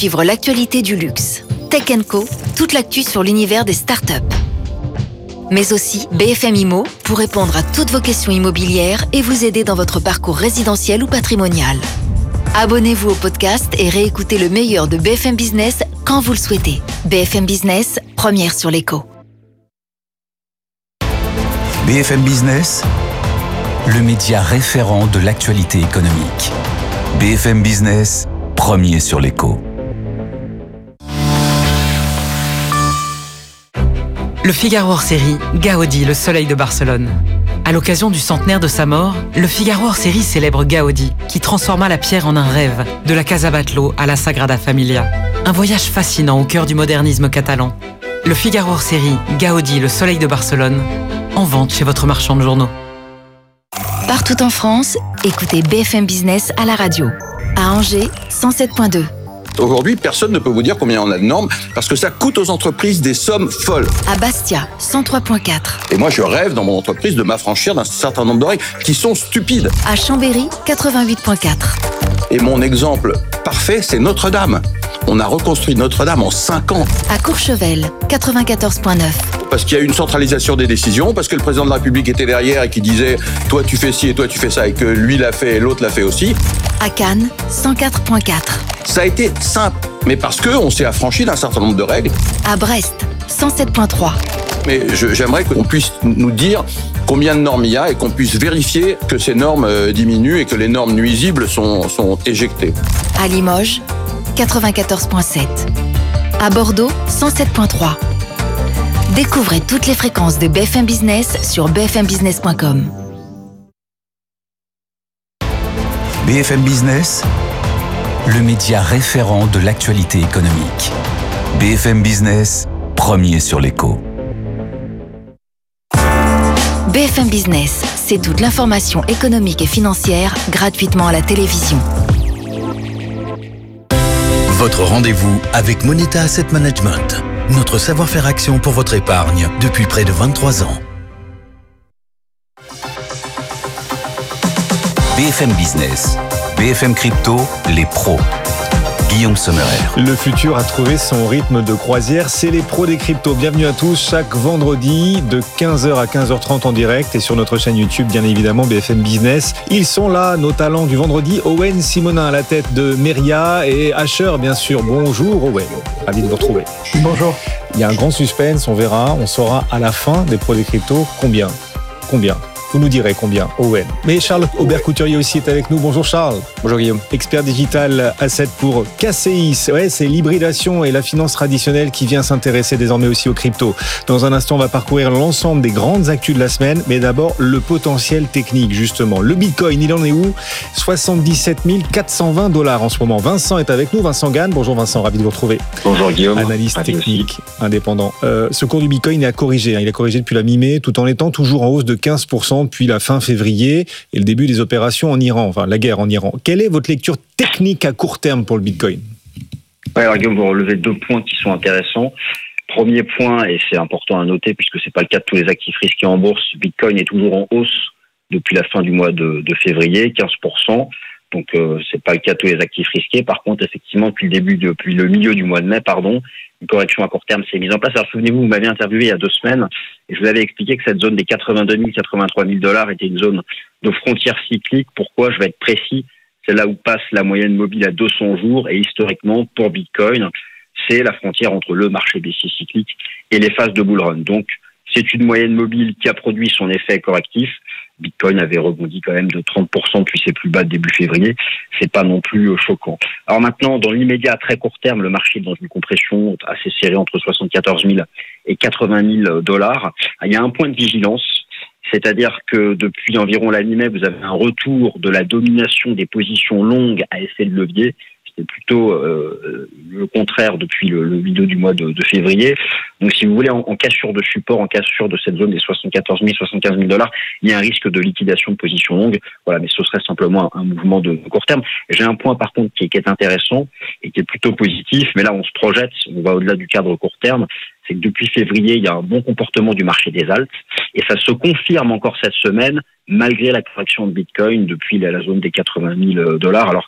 suivre l'actualité du luxe. Tech & Co, toute l'actu sur l'univers des startups. Mais aussi BFM Immo pour répondre à toutes vos questions immobilières et vous aider dans votre parcours résidentiel ou patrimonial. Abonnez-vous au podcast et réécoutez le meilleur de BFM Business quand vous le souhaitez. BFM Business, première sur l'écho. BFM Business, le média référent de l'actualité économique. BFM Business, premier sur l'écho. Le Figaro hors série, Gaudi, le soleil de Barcelone. À l'occasion du centenaire de sa mort, le Figaro hors série célèbre Gaudi, qui transforma la pierre en un rêve, de la Casa Batlló à la Sagrada Familia. Un voyage fascinant au cœur du modernisme catalan. Le Figaro hors série, Gaudi, le soleil de Barcelone, en vente chez votre marchand de journaux. Partout en France, écoutez BFM Business à la radio. À Angers, 107.2. Aujourd'hui, personne ne peut vous dire combien on a de normes parce que ça coûte aux entreprises des sommes folles. À Bastia, 103.4. Et moi, je rêve dans mon entreprise de m'affranchir d'un certain nombre de règles qui sont stupides. À Chambéry, 88.4. Et mon exemple parfait, c'est Notre-Dame. On a reconstruit Notre-Dame en 5 ans. À Courchevel, 94.9. Parce qu'il y a eu une centralisation des décisions, parce que le président de la République était derrière et qui disait « toi tu fais ci et toi tu fais ça » et que lui l'a fait et l'autre l'a fait aussi. À Cannes, 104.4. Ça a été simple, mais parce qu'on s'est affranchi d'un certain nombre de règles. À Brest, 107.3. Mais j'aimerais qu'on puisse nous dire combien de normes il y a et qu'on puisse vérifier que ces normes diminuent et que les normes nuisibles sont éjectées. À Limoges, 94.7. À Bordeaux, 107.3. Découvrez toutes les fréquences de BFM Business sur bfmbusiness.com. BFM Business, le média référent de l'actualité économique. BFM Business, premier sur l'écho. BFM Business, c'est toute l'information économique et financière gratuitement à la télévision. Votre rendez-vous avec Moneta Asset Management. Notre savoir-faire action pour votre épargne depuis près de 23 ans. BFM Business, BFM Crypto, les pros. Guillaume Sommerer. Le futur a trouvé son rythme de croisière, c'est les pros des cryptos. Bienvenue à tous, chaque vendredi de 15h à 15h30 en direct et sur notre chaîne YouTube, bien évidemment, BFM Business. Ils sont là, nos talents du vendredi. Owen Simonin à la tête de Meria et Asher, bien sûr. Bonjour Owen, ravi de vous retrouver. Bonjour. Il y a un grand suspense, on verra, on saura à la fin des pros des cryptos combien. Vous nous direz combien, Owen. Mais Charles Aubert-Couturier aussi est avec nous. Bonjour Charles. Bonjour Guillaume. Expert digital asset pour KCIS. Ouais, c'est l'hybridation et la finance traditionnelle qui vient s'intéresser désormais aussi aux cryptos. Dans un instant, on va parcourir l'ensemble des grandes actus de la semaine. Mais d'abord, le potentiel technique, justement. Le Bitcoin, il en est où ? 77 420 $ en ce moment. Vincent est avec nous. Vincent Gann. Bonjour Vincent, ravi de vous retrouver. Bonjour Guillaume. Analyste technique indépendant. Ce cours du Bitcoin est à corriger. Il a corrigé depuis la mi-mai, tout en étant toujours en hausse de 15% depuis la fin février et le début des opérations en Iran, enfin la guerre en Iran. Quelle est votre lecture technique à court terme pour le Bitcoin ? Alors Guillaume, vous relevez 2 points qui sont intéressants. Premier point, et c'est important à noter puisque c'est pas le cas de tous les actifs risqués en bourse, Bitcoin est toujours en hausse depuis la fin du mois de février, 15%. Donc c'est pas le cas de tous les actifs risqués. Par contre, effectivement, depuis le milieu du mois de mai, une correction à court terme s'est mise en place. Alors souvenez-vous, vous m'avez interviewé il y a 2 semaines et je vous avais expliqué que cette zone des 82 000, 83 000 $ était une zone de frontière cyclique. Pourquoi ? Je vais être précis. C'est là où passe la moyenne mobile à 200 jours et historiquement, pour Bitcoin, c'est la frontière entre le marché baissier cyclique et les phases de bull run. Donc, c'est une moyenne mobile qui a produit son effet correctif. Bitcoin avait rebondi quand même de 30% depuis ses plus bas de début février. C'est pas non plus choquant. Alors maintenant, dans l'immédiat, à très court terme, le marché est dans une compression assez serrée entre 74 000 et 80 000 $. Il y a un point de vigilance. C'est-à-dire que depuis environ la mi-mai, vous avez un retour de la domination des positions longues à effet de levier. C'était plutôt le contraire depuis le milieu du mois de février. Donc, si vous voulez, en cassure de support, en cassure de cette zone des 74 000, 75 000 $, il y a un risque de liquidation de position longue. Voilà, mais ce serait simplement un mouvement de court terme. J'ai un point, par contre, qui est intéressant et qui est plutôt positif. Mais là, on se projette, on va au-delà du cadre court terme. C'est que depuis février, il y a un bon comportement du marché des alts. Et ça se confirme encore cette semaine, malgré la correction de Bitcoin depuis la zone des 80 000 $. Alors,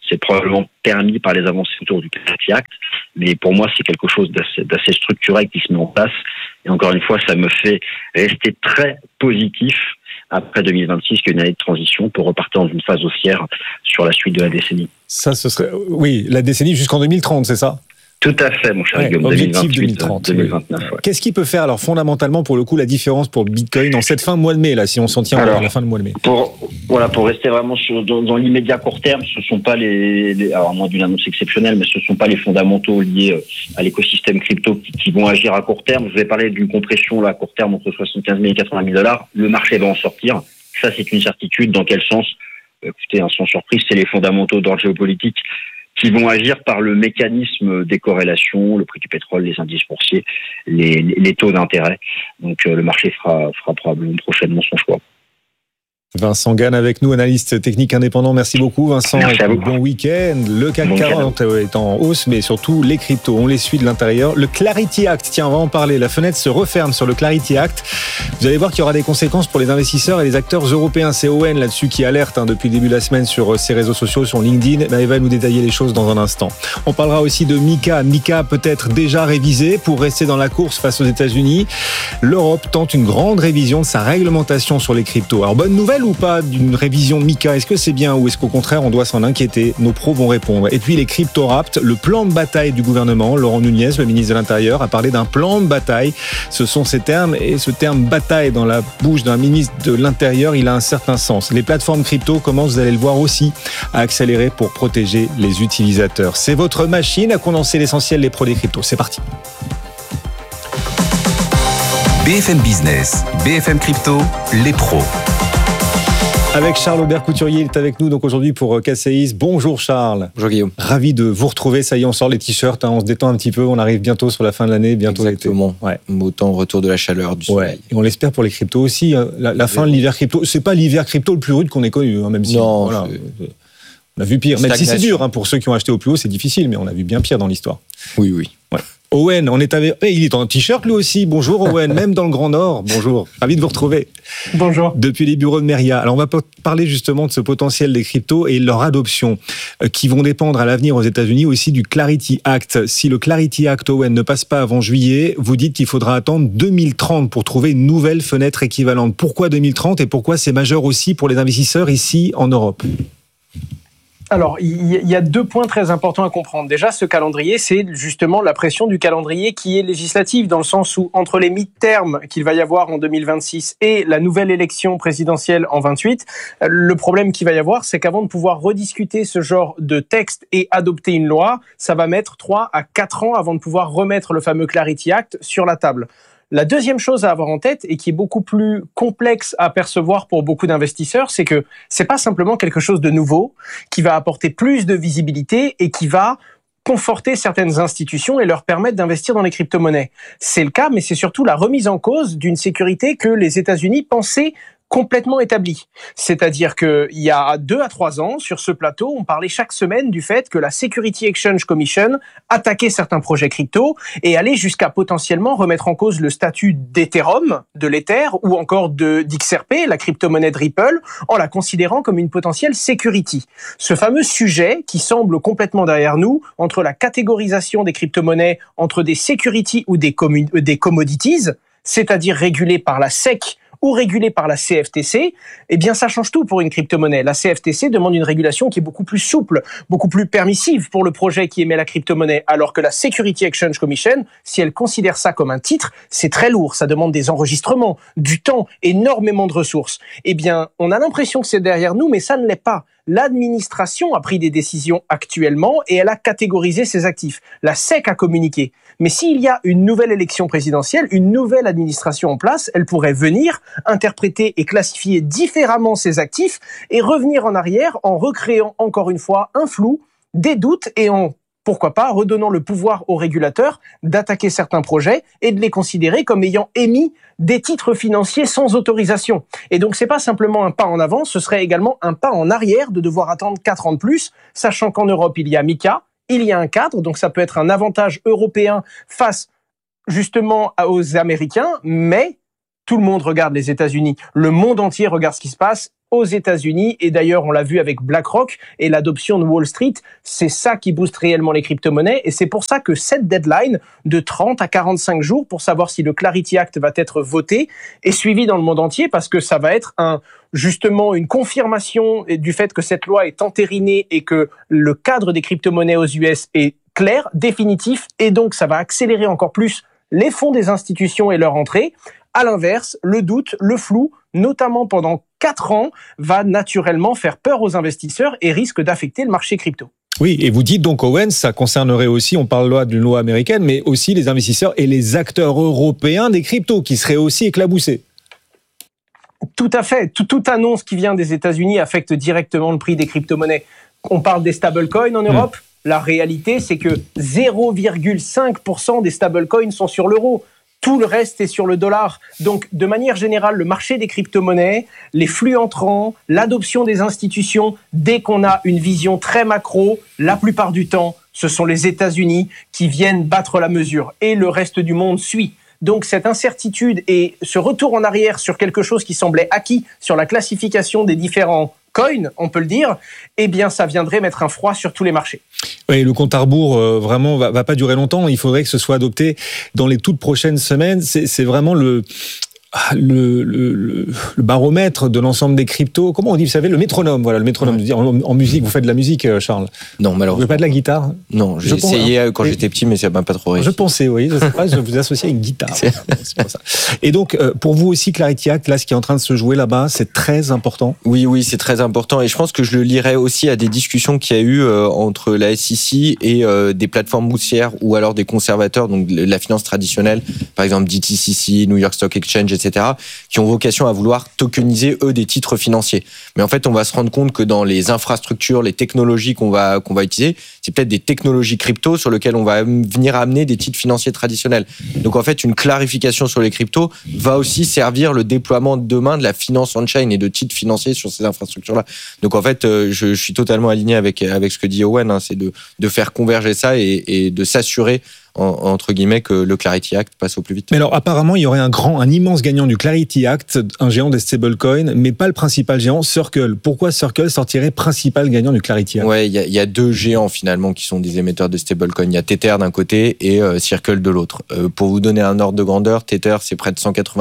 C'est probablement permis par les avancées autour du Clarity Act, mais pour moi, c'est quelque chose d'assez structurel qui se met en place. Et encore une fois, ça me fait rester très positif après 2026, qui est une année de transition, pour repartir dans une phase haussière sur la suite de la décennie. Ça, ce serait, oui, la décennie jusqu'en 2030, c'est ça ? Tout à fait, mon cher Guillaume. Objectif 2030. 2029. Ouais. Qu'est-ce qui peut faire, alors, fondamentalement, pour le coup, la différence pour le Bitcoin en cette fin de mois de mai, là, si on s'en tient à la fin du mois de mai? Pour rester vraiment dans l'immédiat court terme, ce sont pas alors, à moins d'une annonce exceptionnelle, mais ce sont pas les fondamentaux liés à l'écosystème crypto qui vont agir à court terme. Je vais parler d'une compression, là, à court terme, entre 75 000 et 80 000 $. Le marché va en sortir. Ça, c'est une certitude. Dans quel sens? Écoutez, sans surprise, c'est les fondamentaux d'ordre géopolitique qui vont agir par le mécanisme des corrélations, le prix du pétrole, les indices boursiers, les taux d'intérêt. Donc le marché fera probablement prochainement son choix. Vincent Gane avec nous, analyste technique indépendant. Merci beaucoup Vincent. Merci à vous. Bon week-end. Le CAC 40 est en hausse, mais surtout les cryptos, on les suit de l'intérieur. Le Clarity Act, tiens, on va en parler. La fenêtre se referme sur le Clarity Act. Vous allez voir qu'il y aura des conséquences pour les investisseurs et les acteurs européens. C'est ON là-dessus qui alerte depuis le début de la semaine sur ses réseaux sociaux, sur LinkedIn. Elle va nous détailler les choses dans un instant. On parlera aussi de Mika. Mika peut-être déjà révisé pour rester dans la course face aux États-Unis. L'Europe tente une grande révision de sa réglementation sur les cryptos. Alors bonne nouvelle ou pas d'une révision Mika? Est-ce que c'est bien ou est-ce qu'au contraire on doit s'en inquiéter? Nos pros vont répondre. Et puis les crypto-rapts, le plan de bataille du gouvernement. Laurent Nunez, le ministre de l'Intérieur, a parlé d'un plan de bataille. Ce sont ces termes, et ce terme bataille dans la bouche d'un ministre de l'Intérieur, il a un certain sens. Les plateformes crypto commencent, vous allez le voir aussi, à accélérer pour protéger les utilisateurs. C'est votre machine à condenser l'essentiel des pros des cryptos. C'est parti. BFM Business, BFM Crypto, les pros. Avec Charles Aubert Couturier, il est avec nous donc aujourd'hui pour KCIS. Bonjour Charles. Bonjour Guillaume. Ravi de vous retrouver. Ça y est, on sort les t-shirts, on se détend un petit peu. On arrive bientôt sur la fin de l'année, bientôt l'été. Exactement. Ouais. Autant retour de la chaleur, du soleil. Ouais. Et on l'espère pour les cryptos aussi. La fin de l'hiver crypto, c'est pas l'hiver crypto le plus rude qu'on ait connu, même si. Non. Voilà, on a vu pire. Même si c'est dur pour ceux qui ont acheté au plus haut, c'est difficile, mais on a vu bien pire dans l'histoire. Oui, oui. Ouais. Owen, on est avec. Il est en t-shirt lui aussi. Bonjour Owen, même dans le Grand Nord. Bonjour, ravi de vous retrouver. Bonjour. Depuis les bureaux de Meria. Alors on va parler justement de ce potentiel des cryptos et leur adoption, qui vont dépendre à l'avenir aux États-Unis aussi du Clarity Act. Si le Clarity Act, Owen, ne passe pas avant juillet, vous dites qu'il faudra attendre 2030 pour trouver une nouvelle fenêtre équivalente. Pourquoi 2030 et pourquoi c'est majeur aussi pour les investisseurs ici en Europe? Alors, il y a 2 points très importants à comprendre. Déjà, ce calendrier, c'est justement la pression du calendrier qui est législatif, dans le sens où, entre les mi-termes qu'il va y avoir en 2026 et la nouvelle élection présidentielle en 28, le problème qu'il va y avoir, c'est qu'avant de pouvoir rediscuter ce genre de texte et adopter une loi, ça va mettre 3 à 4 ans avant de pouvoir remettre le fameux Clarity Act sur la table. La deuxième chose à avoir en tête, et qui est beaucoup plus complexe à percevoir pour beaucoup d'investisseurs, c'est que c'est pas simplement quelque chose de nouveau qui va apporter plus de visibilité et qui va conforter certaines institutions et leur permettre d'investir dans les crypto-monnaies. C'est le cas, mais c'est surtout la remise en cause d'une sécurité que les États-Unis pensaient complètement établi. C'est-à-dire qu'il y a 2 à 3 ans, sur ce plateau, on parlait chaque semaine du fait que la Security Exchange Commission attaquait certains projets crypto et allait jusqu'à potentiellement remettre en cause le statut d'Ethereum, de l'Ether, ou encore d'XRP, la crypto-monnaie de Ripple, en la considérant comme une potentielle security. Ce fameux sujet qui semble complètement derrière nous, entre la catégorisation des crypto-monnaies, entre des securities ou des commodities, c'est-à-dire régulées par la SEC, ou régulé par la CFTC, eh bien ça change tout pour une crypto-monnaie. La CFTC demande une régulation qui est beaucoup plus souple, beaucoup plus permissive pour le projet qui émet la crypto-monnaie, alors que la Security Exchange Commission, si elle considère ça comme un titre, c'est très lourd, ça demande des enregistrements, du temps, énormément de ressources. Eh bien, on a l'impression que c'est derrière nous, mais ça ne l'est pas. L'administration a pris des décisions actuellement et elle a catégorisé ses actifs. La SEC a communiqué. Mais s'il y a une nouvelle élection présidentielle, une nouvelle administration en place, elle pourrait venir interpréter et classifier différemment ses actifs et revenir en arrière en recréant encore une fois un flou, des doutes et en, pourquoi pas, redonnant le pouvoir aux régulateurs d'attaquer certains projets et de les considérer comme ayant émis des titres financiers sans autorisation. Et donc, c'est pas simplement un pas en avant, ce serait également un pas en arrière de devoir attendre 4 ans de plus, sachant qu'en Europe, il y a MiCA, il y a un cadre, donc ça peut être un avantage européen face justement aux Américains, mais tout le monde regarde les États-Unis, le monde entier regarde ce qui se passe aux États-Unis. Et d'ailleurs, on l'a vu avec BlackRock et l'adoption de Wall Street. C'est ça qui booste réellement les crypto-monnaies. Et c'est pour ça que cette deadline de 30 à 45 jours pour savoir si le Clarity Act va être voté est suivie dans le monde entier, parce que ça va être justement une confirmation du fait que cette loi est entérinée et que le cadre des crypto-monnaies aux US est clair, définitif. Et donc, ça va accélérer encore plus les fonds des institutions et leur entrée. À l'inverse, le doute, le flou, notamment pendant 4 ans, va naturellement faire peur aux investisseurs et risque d'affecter le marché crypto. Oui, et vous dites donc, Owen, ça concernerait aussi, on parle d'une loi américaine, mais aussi les investisseurs et les acteurs européens des cryptos qui seraient aussi éclaboussés. Tout à fait. Toute annonce qui vient des États-Unis affecte directement le prix des crypto-monnaies. On parle des stablecoins en Europe. La réalité, c'est que 0,5% des stablecoins sont sur l'euro. Tout le reste est sur le dollar. Donc, de manière générale, le marché des crypto-monnaies, les flux entrants, l'adoption des institutions, dès qu'on a une vision très macro, la plupart du temps, ce sont les États-Unis qui viennent battre la mesure et le reste du monde suit. Donc, cette incertitude et ce retour en arrière sur quelque chose qui semblait acquis sur la classification des différents coins, on peut le dire, eh bien, ça viendrait mettre un froid sur tous les marchés. Oui, le compte à rebours, vraiment, va pas durer longtemps. Il faudrait que ce soit adopté dans les toutes prochaines semaines. C'est vraiment le baromètre de l'ensemble des cryptos. Comment on dit, vous savez, le métronome. Voilà, le métronome. En musique, vous faites de la musique, Charles? Non, malheureusement. Vous faites pas de la guitare? Non, j'ai essayé quand j'étais petit, mais ça m'a pas trop réussi. Je pensais, oui, je sais pas, je vous associe à une guitare. C'est pour ça. Et donc, pour vous aussi, Clarity Act, là, ce qui est en train de se jouer là-bas, c'est très important. Oui, c'est très important. Et je pense que je le lirais aussi à des discussions qu'il y a eu entre la SEC et des plateformes boursières ou alors des conservateurs, donc la finance traditionnelle, par exemple DTCC, New York Stock Exchange, etc., qui ont vocation à vouloir tokeniser, eux, des titres financiers. Mais en fait, on va se rendre compte que dans les infrastructures, les technologies qu'on va utiliser, c'est peut-être des technologies crypto sur lesquelles on va venir amener des titres financiers traditionnels. Donc, en fait, une clarification sur les cryptos va aussi servir le déploiement demain de la finance on-chain et de titres financiers sur ces infrastructures-là. Donc, en fait, je suis totalement aligné avec ce que dit Owen, hein, c'est de faire converger ça et de s'assurer entre guillemets que le Clarity Act passe au plus vite. Mais alors apparemment il y aurait un immense gagnant du Clarity Act, un géant des stablecoins, mais pas le principal géant, Circle. Pourquoi Circle sortirait principal gagnant du Clarity Act? Ouais, il y a 2 géants finalement qui sont des émetteurs de stablecoins. Il y a Tether d'un côté et Circle de l'autre. Pour vous donner un ordre de grandeur, Tether c'est près de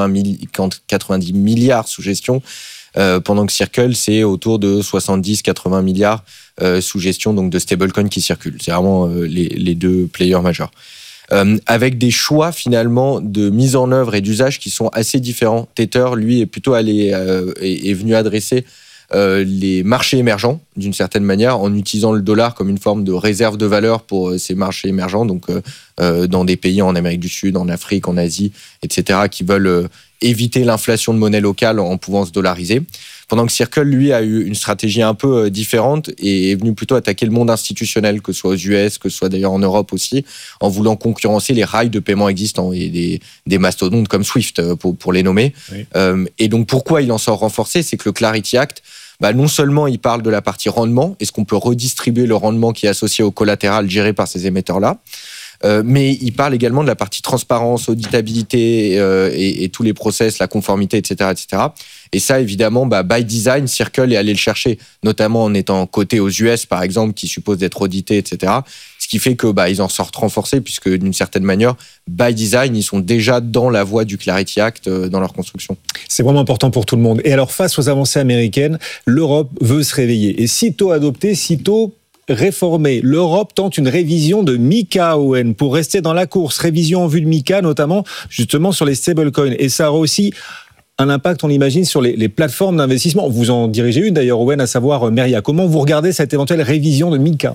190 milliards sous gestion, pendant que Circle c'est autour de 70-80 milliards sous gestion, donc de stablecoins qui circulent. C'est vraiment les 2 players majeurs. Avec des choix finalement de mise en œuvre et d'usage qui sont assez différents. Tether, lui, est plutôt est venu adresser les marchés émergents d'une certaine manière en utilisant le dollar comme une forme de réserve de valeur pour ces marchés émergents, donc dans des pays en Amérique du Sud, en Afrique, en Asie, etc., qui veulent éviter l'inflation de monnaie locale en pouvant se dollariser. Pendant que Circle, lui, a eu une stratégie un peu différente et est venu plutôt attaquer le monde institutionnel, que ce soit aux US, que ce soit d'ailleurs en Europe aussi, en voulant concurrencer les rails de paiement existants et des mastodontes comme Swift, pour les nommer. Oui. Et donc, pourquoi il en sort renforcé? C'est que le Clarity Act, non seulement il parle de la partie rendement, est-ce qu'on peut redistribuer le rendement qui est associé au collatéral géré par ces émetteurs-là, mais il parle également de la partie transparence, auditabilité et tous les process, la conformité, etc., etc. Et ça, évidemment, by design, Circle est allé le chercher, notamment en étant coté aux US, par exemple, qui suppose d'être audité, etc. Ce qui fait que ils en sortent renforcés, puisque d'une certaine manière, by design, ils sont déjà dans la voie du Clarity Act dans leur construction. C'est vraiment important pour tout le monde. Et alors, face aux avancées américaines, l'Europe veut se réveiller. Et sitôt adopté, sitôt réformé. L'Europe tente une révision de MiCA, Owen, pour rester dans la course. Révision en vue de MiCA, notamment, justement, sur les stablecoins. Et ça aura aussi un impact, on l'imagine, sur les plateformes d'investissement. Vous en dirigez une, d'ailleurs, Owen, à savoir Meria. Comment vous regardez cette éventuelle révision de MiCA?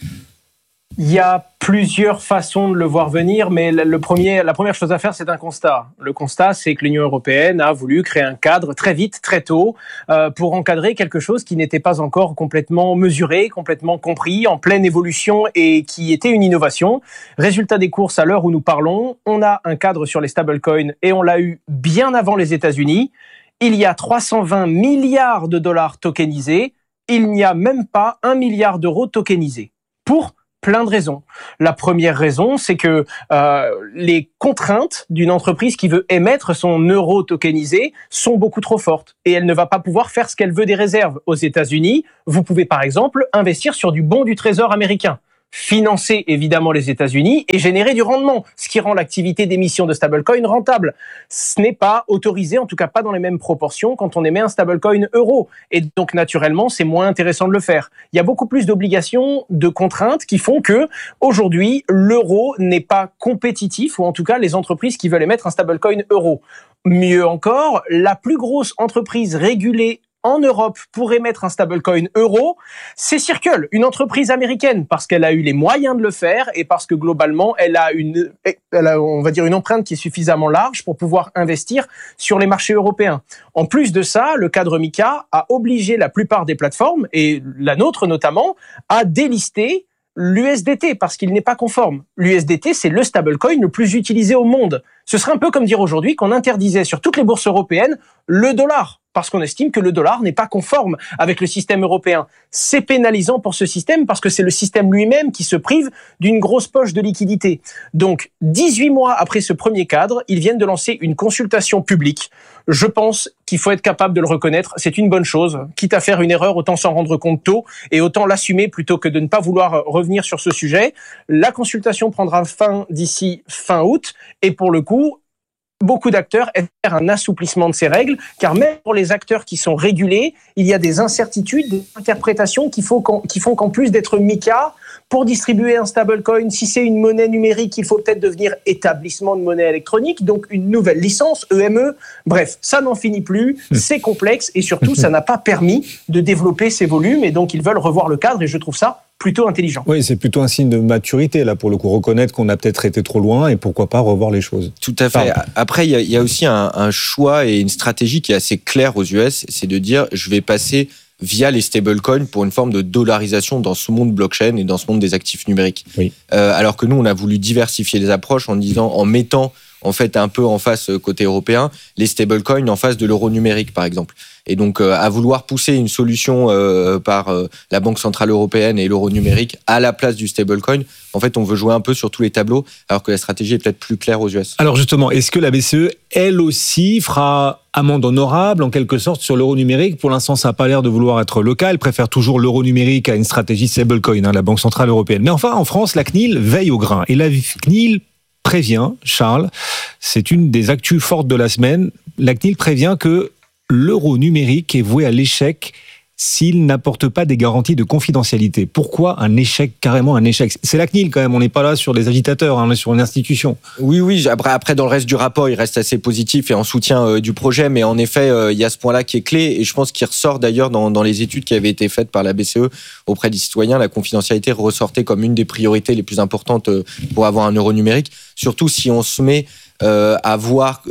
Il y a plusieurs façons de le voir venir, mais la première chose à faire, c'est un constat. Le constat, c'est que l'Union européenne a voulu créer un cadre très vite, très tôt, pour encadrer quelque chose qui n'était pas encore complètement mesuré, complètement compris, en pleine évolution et qui était une innovation. Résultat des courses, à l'heure où nous parlons, on a un cadre sur les stablecoins et on l'a eu bien avant les États-Unis. Il y a 320 milliards de dollars tokenisés. Il n'y a même pas 1 milliard d'euros tokenisés pour Plein de raisons. La première raison, c'est que les contraintes d'une entreprise qui veut émettre son euro tokenisé sont beaucoup trop fortes et elle ne va pas pouvoir faire ce qu'elle veut des réserves. Aux États-Unis, vous pouvez par exemple investir sur du bon du Trésor américain, financer évidemment les États-Unis et générer du rendement, ce qui rend l'activité d'émission de stablecoin rentable. Ce n'est pas autorisé, en tout cas pas dans les mêmes proportions quand on émet un stablecoin euro. Et donc naturellement, c'est moins intéressant de le faire. Il y a beaucoup plus d'obligations, de contraintes qui font que aujourd'hui, l'euro n'est pas compétitif, ou en tout cas les entreprises qui veulent émettre un stablecoin euro. Mieux encore, la plus grosse entreprise régulée en Europe pour émettre un stablecoin euro, c'est Circle, une entreprise américaine, parce qu'elle a eu les moyens de le faire et parce que globalement, elle a on va dire une empreinte qui est suffisamment large pour pouvoir investir sur les marchés européens. En plus de ça, le cadre MiCA a obligé la plupart des plateformes, et la nôtre notamment, à délister l'USDT parce qu'il n'est pas conforme. L'USDT, c'est le stablecoin le plus utilisé au monde. Ce serait un peu comme dire aujourd'hui qu'on interdisait sur toutes les bourses européennes le dollar, parce qu'on estime que le dollar n'est pas conforme avec le système européen. C'est pénalisant pour ce système parce que c'est le système lui-même qui se prive d'une grosse poche de liquidité. Donc, 18 mois après ce premier cadre, ils viennent de lancer une consultation publique. Je pense qu'il faut être capable de le reconnaître. C'est une bonne chose. Quitte à faire une erreur, autant s'en rendre compte tôt et autant l'assumer plutôt que de ne pas vouloir revenir sur ce sujet. La consultation prendra fin d'ici fin août et pour le coup, beaucoup d'acteurs espèrent un assouplissement de ces règles, car même pour les acteurs qui sont régulés, il y a des incertitudes, des interprétations qui font qu'en plus d'être MiCA, pour distribuer un stablecoin, si c'est une monnaie numérique, il faut peut-être devenir établissement de monnaie électronique, donc une nouvelle licence, EME. Bref, ça n'en finit plus, c'est complexe et surtout, ça n'a pas permis de développer ces volumes et donc ils veulent revoir le cadre et je trouve ça plutôt intelligent. Oui, c'est plutôt un signe de maturité, là, pour le coup. Reconnaître qu'on a peut-être été trop loin et pourquoi pas revoir les choses. Tout à fait. Après, il y a aussi un choix et une stratégie qui est assez claire aux US, c'est de dire, je vais passer via les stablecoins pour une forme de dollarisation dans ce monde blockchain et dans ce monde des actifs numériques. Oui. Alors que nous, on a voulu diversifier les approches en mettant en fait un peu en face côté européen les stablecoins en face de l'euro numérique, par exemple. Et donc, à vouloir pousser une solution par la Banque Centrale Européenne et l'euro numérique à la place du stablecoin, en fait, on veut jouer un peu sur tous les tableaux, alors que la stratégie est peut-être plus claire aux US. Alors justement, est-ce que la BCE, elle aussi, fera amende honorable, en quelque sorte, sur l'euro numérique? Pour l'instant, ça n'a pas l'air de vouloir être le cas. Elle préfère toujours l'euro numérique à une stratégie stablecoin, la Banque Centrale Européenne. Mais enfin, en France, la CNIL veille au grain. Et la CNIL prévient, Charles, c'est une des actus fortes de la semaine, la CNIL prévient que l'euro numérique est voué à l'échec s'il n'apporte pas des garanties de confidentialité. Pourquoi un échec, carrément un échec? C'est la CNIL quand même, on n'est pas là sur des agitateurs, on est sur une institution. Oui, après dans le reste du rapport, il reste assez positif et en soutien du projet, mais en effet, il y a ce point-là qui est clé et je pense qu'il ressort d'ailleurs dans les études qui avaient été faites par la BCE auprès des citoyens, la confidentialité ressortait comme une des priorités les plus importantes pour avoir un euro numérique, surtout si on se met à voir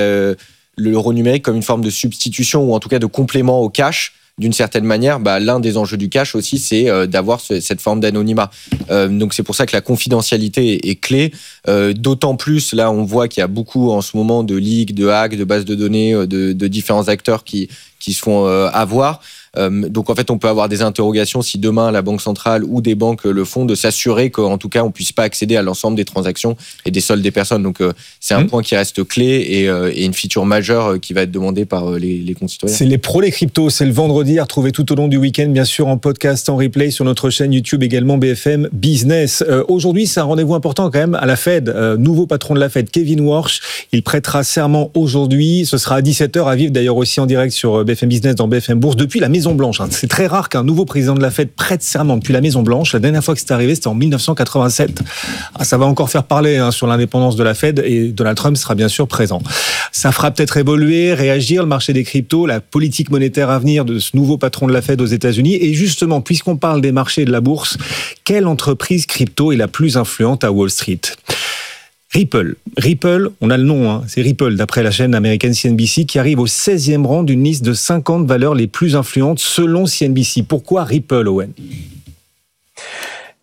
l'euro numérique comme une forme de substitution ou en tout cas de complément au cash. D'une certaine manière, l'un des enjeux du cash aussi, c'est d'avoir cette forme d'anonymat. Donc c'est pour ça que la confidentialité est clé. D'autant plus, là, on voit qu'il y a beaucoup en ce moment de leaks, de hacks, de bases de données, de différents acteurs qui se font avoir. Donc en fait, on peut avoir des interrogations si demain la Banque centrale ou des banques le font, de s'assurer qu'en tout cas on puisse pas accéder à l'ensemble des transactions et des soldes des personnes. Donc c'est un point qui reste clé et une feature majeure qui va être demandée par les concitoyens. C'est les pros les cryptos, c'est le vendredi à retrouver tout au long du week-end, bien sûr en podcast, en replay sur notre chaîne YouTube également BFM Business. Aujourd'hui, c'est un rendez-vous important quand même à la Fed. Nouveau patron de la Fed, Kevin Warsh, il prêtera serment aujourd'hui. Ce sera à 17h à vivre d'ailleurs aussi en direct sur BFM Business dans BFM Bourse depuis la Maison Blanche. C'est très rare qu'un nouveau président de la Fed prête serment depuis la Maison Blanche. La dernière fois que c'est arrivé, c'était en 1987. Ça va encore faire parler sur l'indépendance de la Fed et Donald Trump sera bien sûr présent. Ça fera peut-être évoluer, réagir le marché des cryptos, la politique monétaire à venir de ce nouveau patron de la Fed aux États-Unis. Et justement, puisqu'on parle des marchés et de la bourse, quelle entreprise crypto est la plus influente à Wall Street ? Ripple, on a le nom, c'est Ripple, d'après la chaîne américaine CNBC, qui arrive au 16e rang d'une liste de 50 valeurs les plus influentes selon CNBC. Pourquoi Ripple, Owen ?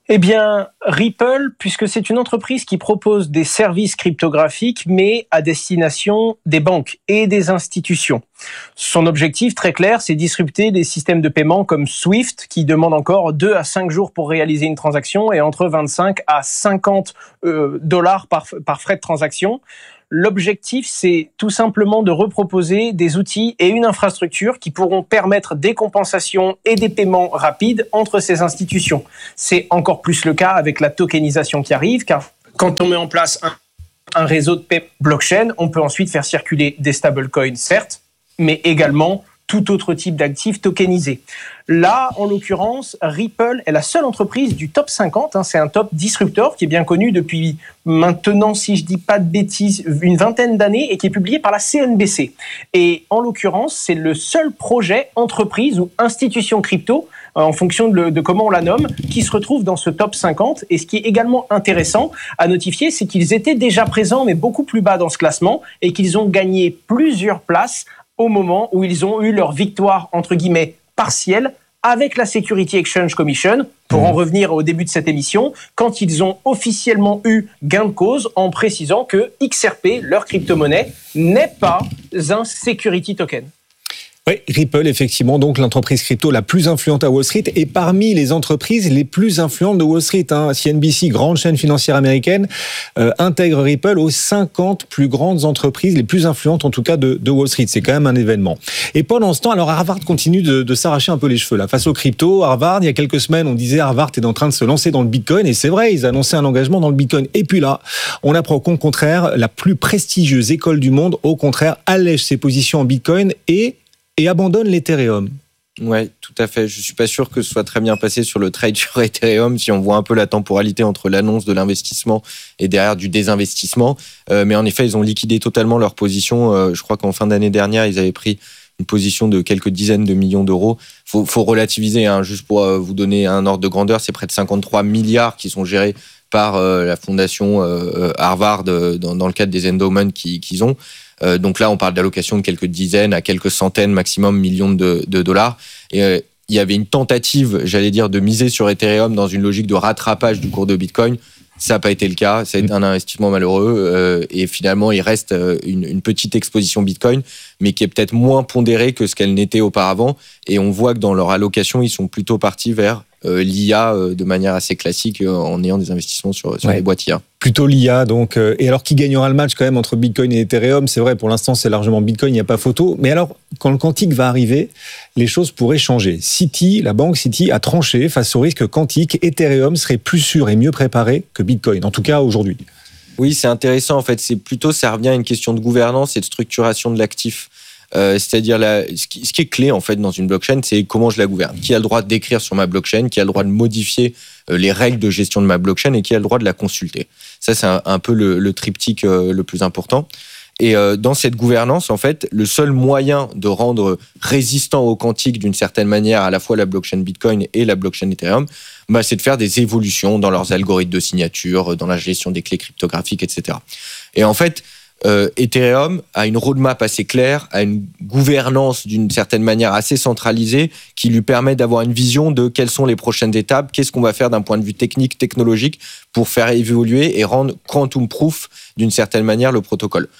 Eh bien, Ripple, puisque c'est une entreprise qui propose des services cryptographiques, mais à destination des banques et des institutions. Son objectif, très clair, c'est disrupter des systèmes de paiement comme Swift, qui demandent encore 2 à 5 jours pour réaliser une transaction et entre 25 à 50 dollars par frais de transaction. L'objectif, c'est tout simplement de reproposer des outils et une infrastructure qui pourront permettre des compensations et des paiements rapides entre ces institutions. C'est encore plus le cas avec la tokenisation qui arrive, car quand on met en place un réseau de paiement blockchain, on peut ensuite faire circuler des stablecoins, certes, mais également tout autre type d'actifs tokenisés. Là, en l'occurrence, Ripple est la seule entreprise du top 50. C'est un top disruptor qui est bien connu depuis maintenant, si je dis pas de bêtises, une vingtaine d'années et qui est publié par la CNBC. Et en l'occurrence, c'est le seul projet entreprise ou institution crypto, en fonction de comment on la nomme, qui se retrouve dans ce top 50. Et ce qui est également intéressant à notifier, c'est qu'ils étaient déjà présents, mais beaucoup plus bas dans ce classement, et qu'ils ont gagné plusieurs places au moment où ils ont eu leur victoire, entre guillemets, partielle, avec la Security Exchange Commission, pour en revenir au début de cette émission, quand ils ont officiellement eu gain de cause en précisant que XRP, leur crypto-monnaie, n'est pas un security token. Oui, Ripple, effectivement, donc l'entreprise crypto la plus influente à Wall Street et parmi les entreprises les plus influentes de Wall Street. CNBC, grande chaîne financière américaine, intègre Ripple aux 50 plus grandes entreprises, les plus influentes en tout cas de Wall Street. C'est quand même un événement. Et pendant ce temps, alors Harvard continue de s'arracher un peu les cheveux là. Face aux cryptos, Harvard, il y a quelques semaines, on disait Harvard est en train de se lancer dans le Bitcoin et c'est vrai, ils annonçaient un engagement dans le Bitcoin. Et puis là, on apprend qu'au contraire, la plus prestigieuse école du monde, au contraire, allège ses positions en Bitcoin et abandonne l'Ethereum. Ouais, tout à fait. Je suis pas sûr que ce soit très bien passé sur le trade sur Ethereum, si on voit un peu la temporalité entre l'annonce de l'investissement et derrière du désinvestissement. Mais en effet, ils ont liquidé totalement leur position. Je crois qu'en fin d'année dernière, ils avaient pris une position de quelques dizaines de millions d'euros. Faut relativiser, juste pour vous donner un ordre de grandeur, c'est près de 53 milliards qui sont gérés par la fondation Harvard dans le cadre des endowments qu'ils ont. Donc là, on parle d'allocation de quelques dizaines à quelques centaines maximum millions de dollars. Et il y avait une tentative, j'allais dire, de miser sur Ethereum dans une logique de rattrapage du cours de Bitcoin. Ça n'a pas été le cas. Ça a été un investissement malheureux. Et finalement, il reste une petite exposition Bitcoin, mais qui est peut-être moins pondérée que ce qu'elle n'était auparavant. Et on voit que dans leur allocation, ils sont plutôt partis vers l'IA de manière assez classique en ayant des investissements sur les boîtes IA. Plutôt l'IA, donc. Et alors, qui gagnera le match quand même entre Bitcoin et Ethereum? C'est vrai, pour l'instant, c'est largement Bitcoin, il n'y a pas photo. Mais alors, quand le quantique va arriver, les choses pourraient changer. Citi, la banque Citi, a tranché face au risque quantique. Ethereum serait plus sûr et mieux préparé que Bitcoin, en tout cas aujourd'hui. Oui, c'est intéressant. En fait, ça revient à une question de gouvernance et de structuration de l'actif. C'est-à-dire ce qui est clé en fait dans une blockchain, c'est comment je la gouverne. Qui a le droit d'écrire sur ma blockchain, qui a le droit de modifier les règles de gestion de ma blockchain et qui a le droit de la consulter. Ça, c'est un peu le triptyque le plus important. Et dans cette gouvernance, en fait, le seul moyen de rendre résistant au quantique d'une certaine manière à la fois la blockchain Bitcoin et la blockchain Ethereum, c'est de faire des évolutions dans leurs algorithmes de signature, dans la gestion des clés cryptographiques, etc. Et en fait, Ethereum a une roadmap assez claire, a une gouvernance d'une certaine manière assez centralisée qui lui permet d'avoir une vision de quelles sont les prochaines étapes, qu'est-ce qu'on va faire d'un point de vue technique, technologique pour faire évoluer et rendre quantum proof d'une certaine manière le protocole.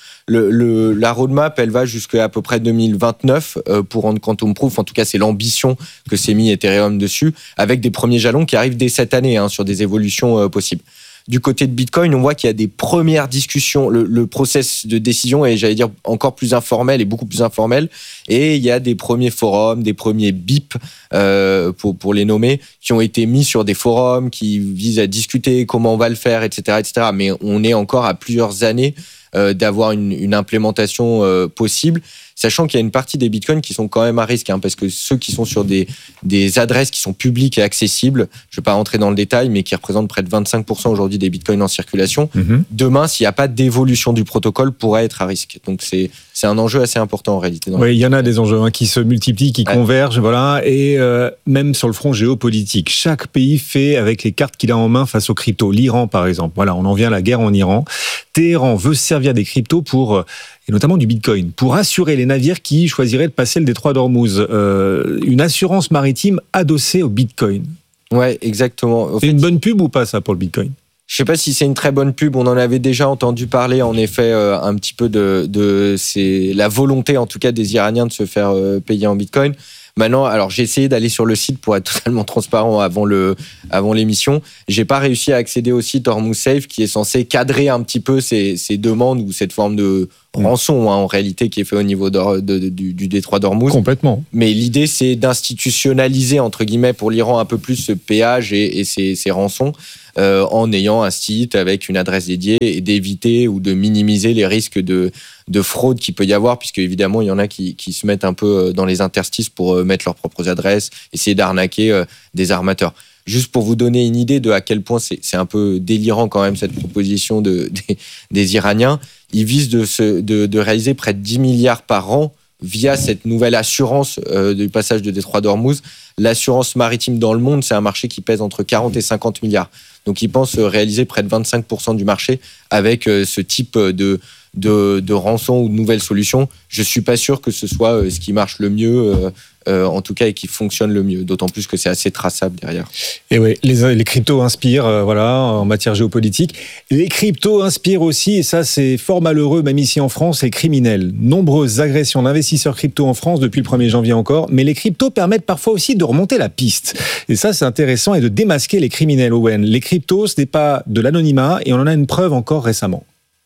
La roadmap, elle va jusqu'à à peu près 2029 pour rendre quantum proof. En tout cas, c'est l'ambition que s'est mis Ethereum dessus, avec des premiers jalons qui arrivent dès cette année sur des évolutions possibles. Du côté de Bitcoin, on voit qu'il y a des premières discussions. Le process de décision est, j'allais dire, encore plus informel et beaucoup plus informel. Et il y a des premiers forums, des premiers BIP, pour les nommer, qui ont été mis sur des forums qui visent à discuter comment on va le faire, etc., etc. Mais on est encore à plusieurs années d'avoir une implémentation possible, sachant qu'il y a une partie des bitcoins qui sont quand même à risque, parce que ceux qui sont sur des adresses qui sont publiques et accessibles, je ne vais pas rentrer dans le détail, mais qui représentent près de 25% aujourd'hui des bitcoins en circulation, demain, s'il n'y a pas d'évolution du protocole, pourrait être à risque. Donc c'est un enjeu assez important en réalité. Oui, il y en a des enjeux qui se multiplient, qui convergent, voilà, et même sur le front géopolitique, chaque pays fait avec les cartes qu'il a en main face aux cryptos. L'Iran, par exemple, voilà, on en vient à la guerre en Iran. Téhéran veut servir des cryptos et notamment du Bitcoin, pour assurer les navires qui choisiraient de passer le détroit d'Ormuz. Une assurance maritime adossée au Bitcoin. Ouais, exactement. C'est une bonne pub ou pas ça pour le Bitcoin ? Je sais pas si c'est une très bonne pub. On en avait déjà entendu parler, en effet, un petit peu de c'est la volonté, en tout cas, des Iraniens de se faire payer en Bitcoin. Maintenant, alors j'ai essayé d'aller sur le site pour être totalement transparent avant l'émission. J'ai pas réussi à accéder au site Hormuz Safe qui est censé cadrer un petit peu ces demandes ou cette forme de rançon en réalité qui est fait au niveau du détroit d'Hormuz. Complètement. Mais l'idée c'est d'institutionnaliser entre guillemets pour l'Iran un peu plus ce péage et ces rançons. En ayant un site avec une adresse dédiée et d'éviter ou de minimiser les risques de fraude qu'il peut y avoir, puisque évidemment il y en a qui se mettent un peu dans les interstices pour mettre leurs propres adresses, essayer d'arnaquer des armateurs. Juste pour vous donner une idée de à quel point c'est un peu délirant quand même cette proposition des Iraniens, ils visent de réaliser près de 10 milliards par an via cette nouvelle assurance du passage de détroit d'Hormuz. L'assurance maritime dans le monde, c'est un marché qui pèse entre 40 et 50 milliards. Donc, ils pensent réaliser près de 25% du marché avec ce type de rançon ou de nouvelles solutions. Je suis pas sûr que ce soit ce qui marche le mieux, en tout cas, et qui fonctionne le mieux. D'autant plus que c'est assez traçable derrière. Et oui, les cryptos inspirent, en matière géopolitique. Les cryptos inspirent aussi, et ça c'est fort malheureux, même ici en France, les criminels. Nombreuses agressions d'investisseurs crypto en France depuis le 1er janvier encore, mais les cryptos permettent parfois aussi de remonter la piste. Et ça c'est intéressant, et de démasquer les criminels, Owen. Les cryptos, ce n'est pas de l'anonymat, et on en a une preuve encore récemment.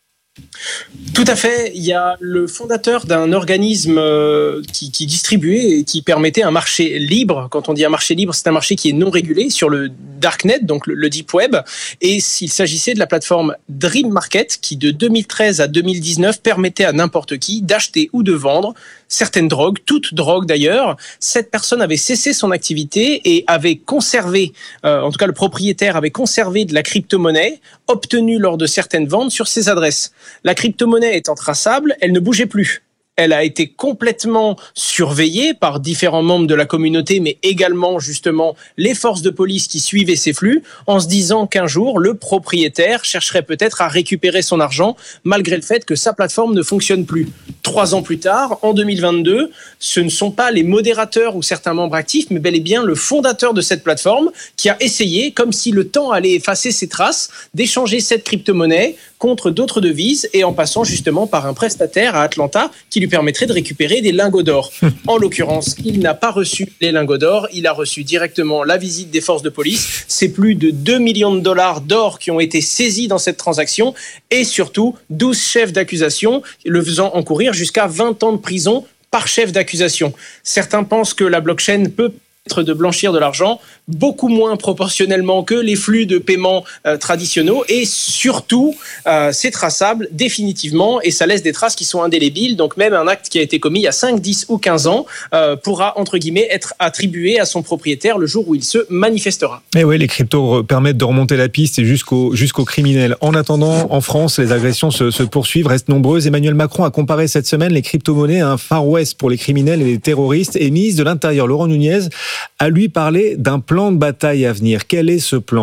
Tout à fait. Il y a le fondateur d'un organisme qui distribuait et qui permettait un marché libre. Quand on dit un marché libre, c'est un marché qui est non régulé sur le Darknet, donc le Deep Web. Et s'il s'agissait de la plateforme Dream Market, qui de 2013 à 2019 permettait à n'importe qui d'acheter ou de vendre certaines drogues, toutes drogues d'ailleurs. Cette personne avait cessé son activité et avait conservé, en tout cas le propriétaire avait conservé de la crypto-monnaie obtenue lors de certaines ventes sur ses adresses. La crypto-monnaie étant traçable, elle ne bougeait plus. Elle a été complètement surveillée par différents membres de la communauté, mais également justement les forces de police qui suivaient ces flux, en se disant qu'un jour, le propriétaire chercherait peut-être à récupérer son argent, malgré le fait que sa plateforme ne fonctionne plus. 3 ans plus tard, en 2022, ce ne sont pas les modérateurs ou certains membres actifs, mais bel et bien le fondateur de cette plateforme qui a essayé, comme si le temps allait effacer ses traces, d'échanger cette crypto-monnaie contre d'autres devises et en passant justement par un prestataire à Atlanta qui lui permettrait de récupérer des lingots d'or. En l'occurrence, il n'a pas reçu les lingots d'or, il a reçu directement la visite des forces de police. C'est plus de 2 millions de dollars d'or qui ont été saisis dans cette transaction et surtout 12 chefs d'accusation le faisant encourir jusqu'à 20 ans de prison par chef d'accusation. Certains pensent que la blockchain peut de blanchir de l'argent, beaucoup moins proportionnellement que les flux de paiement traditionnels et surtout c'est traçable définitivement et ça laisse des traces qui sont indélébiles, donc même un acte qui a été commis il y a 5, 10 ou 15 ans pourra entre guillemets être attribué à son propriétaire le jour où il se manifestera. Et oui, les cryptos permettent de remonter la piste et jusqu'aux criminels. En attendant, en France, les agressions se poursuivent, restent nombreuses. Emmanuel Macron a comparé cette semaine les crypto-monnaies à un Far West pour les criminels et les terroristes, et ministre de l'Intérieur Laurent Nunez a lui parlé d'un plan de bataille à venir. Quel est ce plan ?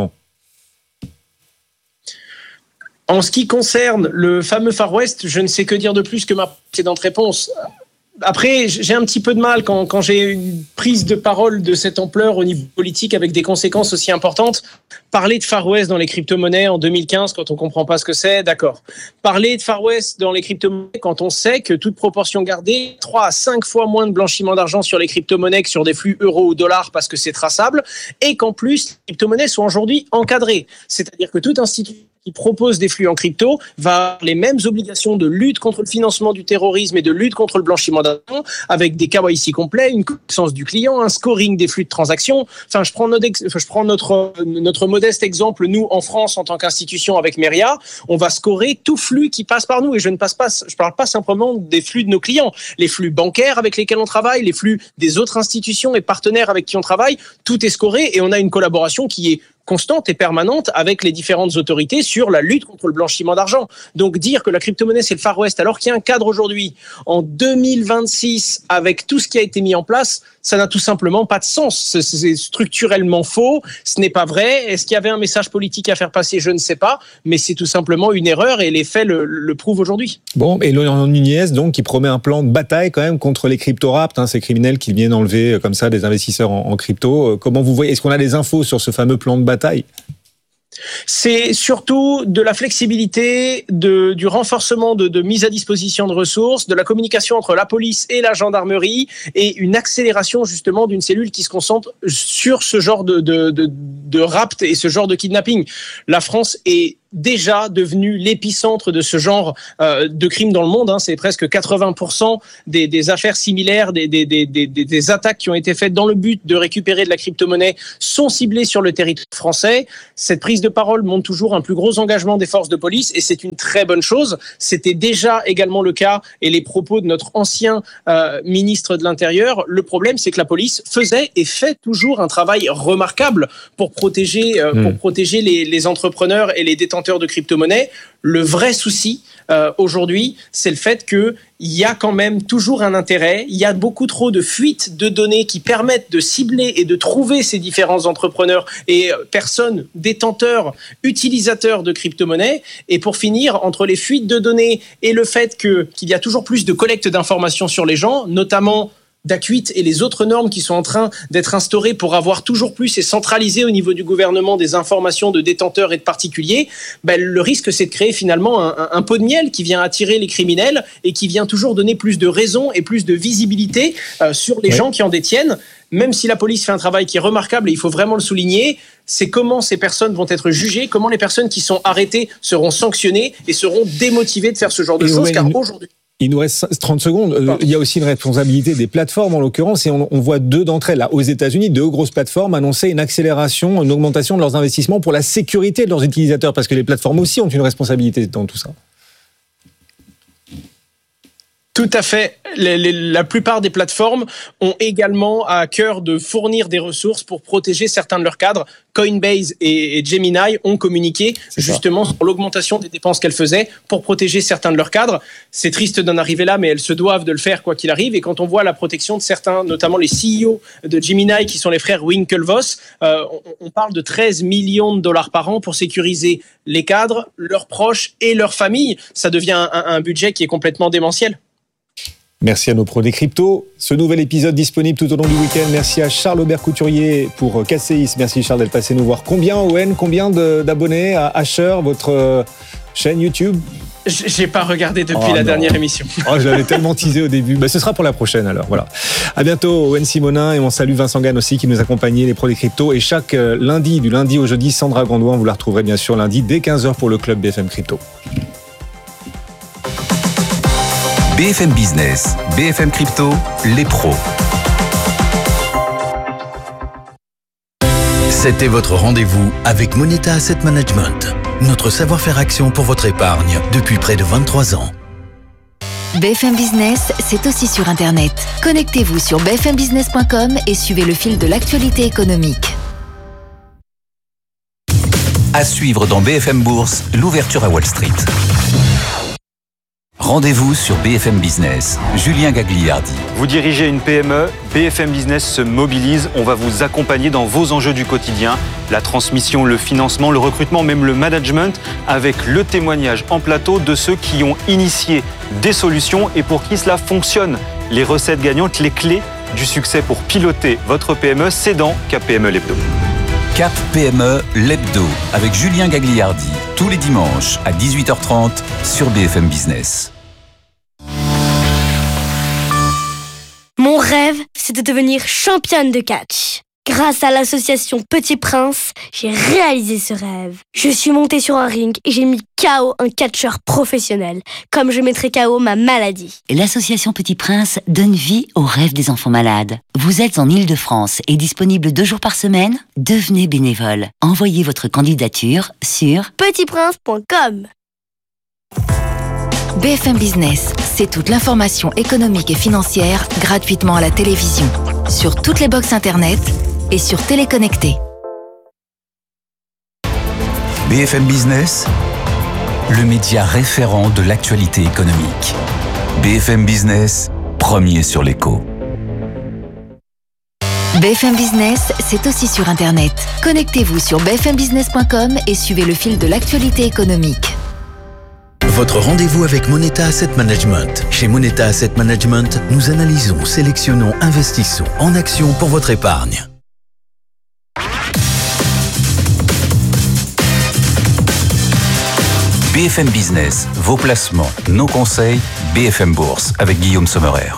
En ce qui concerne le fameux Far West, je ne sais que dire de plus que ma précédente réponse. Après, j'ai un petit peu de mal quand j'ai une prise de parole de cette ampleur au niveau politique avec des conséquences aussi importantes. Parler de Far West dans les crypto-monnaies en 2015 quand on comprend pas ce que c'est, d'accord. Parler de Far West dans les crypto-monnaies quand on sait que toute proportion gardée, 3 à 5 fois moins de blanchiment d'argent sur les crypto-monnaies que sur des flux euros ou dollars parce que c'est traçable et qu'en plus, les crypto-monnaies sont aujourd'hui encadrées. C'est-à-dire que toute institution qui propose des flux en crypto va avoir les mêmes obligations de lutte contre le financement du terrorisme et de lutte contre le blanchiment d'argent avec des KYC complets, une connaissance du client, un scoring des flux de transactions. Enfin, je prends notre modeste exemple, nous, en France, en tant qu'institution avec Meria, on va scorer tout flux qui passe par nous et je parle pas simplement des flux de nos clients, les flux bancaires avec lesquels on travaille, les flux des autres institutions et partenaires avec qui on travaille, tout est scoré et on a une collaboration qui est constante et permanente avec les différentes autorités sur la lutte contre le blanchiment d'argent. Donc dire que la crypto-monnaie c'est le Far West alors qu'il y a un cadre aujourd'hui en 2026 avec tout ce qui a été mis en place, ça n'a tout simplement pas de sens. C'est structurellement faux, ce n'est pas vrai. Est-ce qu'il y avait un message politique à faire passer? Je ne sais pas, mais c'est tout simplement une erreur et les faits le prouvent aujourd'hui. Bon, et Laurent Nunez, donc, qui promet un plan de bataille quand même contre les crypto-rapts, ces criminels qui viennent enlever comme ça des investisseurs en crypto. Comment vous voyez? Est-ce qu'on a des infos sur ce fameux plan de bataille? C'est surtout de la flexibilité, du renforcement de mise à disposition de ressources, de la communication entre la police et la gendarmerie et une accélération justement d'une cellule qui se concentre sur ce genre de rapt et ce genre de kidnapping. La France est déjà devenu l'épicentre de ce genre de crimes dans le monde. C'est presque 80% des affaires similaires, des attaques qui ont été faites dans le but de récupérer de la crypto-monnaie sont ciblées sur le territoire français. Cette prise de parole montre toujours un plus gros engagement des forces de police et c'est une très bonne chose. C'était déjà également le cas et les propos de notre ancien ministre de l'Intérieur. Le problème, c'est que la police faisait et fait toujours un travail remarquable pour protéger les entrepreneurs et les détenteurs de crypto-monnaie. Le vrai souci aujourd'hui, c'est le fait qu'il y a quand même toujours un intérêt, il y a beaucoup trop de fuites de données qui permettent de cibler et de trouver ces différents entrepreneurs et personnes détenteurs, utilisateurs de crypto-monnaie. Et pour finir, entre les fuites de données et le fait qu'il y a toujours plus de collecte d'informations sur les gens, notamment d'Acuit et les autres normes qui sont en train d'être instaurées pour avoir toujours plus et centraliser au niveau du gouvernement des informations de détenteurs et de particuliers, le risque c'est de créer finalement un pot de miel qui vient attirer les criminels et qui vient toujours donner plus de raison et plus de visibilité sur les gens qui en détiennent. Même si la police fait un travail qui est remarquable et il faut vraiment le souligner, c'est comment ces personnes vont être jugées, comment les personnes qui sont arrêtées seront sanctionnées et seront démotivées de faire ce genre de choses, car aujourd'hui... Il nous reste 30 secondes. Il y a aussi une responsabilité des plateformes, en l'occurrence, et on voit deux d'entre elles, là, aux États-Unis, deux grosses plateformes annoncer une accélération, une augmentation de leurs investissements pour la sécurité de leurs utilisateurs, parce que les plateformes aussi ont une responsabilité dans tout ça. Tout à fait. La plupart des plateformes ont également à cœur de fournir des ressources pour protéger certains de leurs cadres. Coinbase et Gemini ont communiqué justement sur l'augmentation des dépenses qu'elles faisaient pour protéger certains de leurs cadres. C'est triste d'en arriver là, mais elles se doivent de le faire quoi qu'il arrive. Et quand on voit la protection de certains, notamment les CEO de Gemini, qui sont les frères Winklevoss, on parle de 13 millions de dollars par an pour sécuriser les cadres, leurs proches et leurs familles. Ça devient un budget qui est complètement démentiel. Merci à nos pros des cryptos. Ce nouvel épisode disponible tout au long du week-end. Merci à Charles-Aubert Couturier pour KCIS. Merci Charles d'être passé nous voir. Combien, Owen, combien d'abonnés à Asher, votre chaîne YouTube? J'ai pas regardé depuis la dernière émission. Je l'avais tellement teasé au début. Ce sera pour la prochaine alors. Voilà. À bientôt, Owen Simonin, et on salue Vincent Gann aussi qui nous accompagnait, les pros des cryptos. Et chaque lundi, du lundi au jeudi, Sandra Gondouin, vous la retrouverez bien sûr lundi dès 15h pour le club BFM Crypto. BFM Business, BFM Crypto, les pros. C'était votre rendez-vous avec Moneta Asset Management. Notre savoir-faire action pour votre épargne depuis près de 23 ans. BFM Business, c'est aussi sur Internet. Connectez-vous sur bfmbusiness.com et suivez le fil de l'actualité économique. À suivre dans BFM Bourse, l'ouverture à Wall Street. Rendez-vous sur BFM Business. Julien Gagliardi. Vous dirigez une PME, BFM Business se mobilise. On va vous accompagner dans vos enjeux du quotidien. La transmission, le financement, le recrutement, même le management, avec le témoignage en plateau de ceux qui ont initié des solutions et pour qui cela fonctionne. Les recettes gagnantes, les clés du succès pour piloter votre PME, c'est dans Cap PME l'Hebdo. Cap PME l'Hebdo avec Julien Gagliardi. Tous les dimanches à 18h30 sur BFM Business. Mon rêve, c'est de devenir championne de catch. Grâce à l'association Petit Prince, j'ai réalisé ce rêve. Je suis montée sur un ring et j'ai mis KO un catcheur professionnel, comme je mettrais KO ma maladie. L'association Petit Prince donne vie aux rêves des enfants malades. Vous êtes en Île-de-France et disponible 2 jours par semaine? Devenez bénévole. Envoyez votre candidature sur petitprince.com. BFM Business, c'est toute l'information économique et financière gratuitement à la télévision, sur toutes les box internet et sur Téléconnecté. BFM Business, le média référent de l'actualité économique. BFM Business, premier sur l'écho. BFM Business, c'est aussi sur Internet. Connectez-vous sur bfmbusiness.com et suivez le fil de l'actualité économique. Votre rendez-vous avec Moneta Asset Management. Chez Moneta Asset Management, nous analysons, sélectionnons, investissons en actions pour votre épargne. BFM Business, vos placements, nos conseils, BFM Bourse avec Guillaume Sommerer.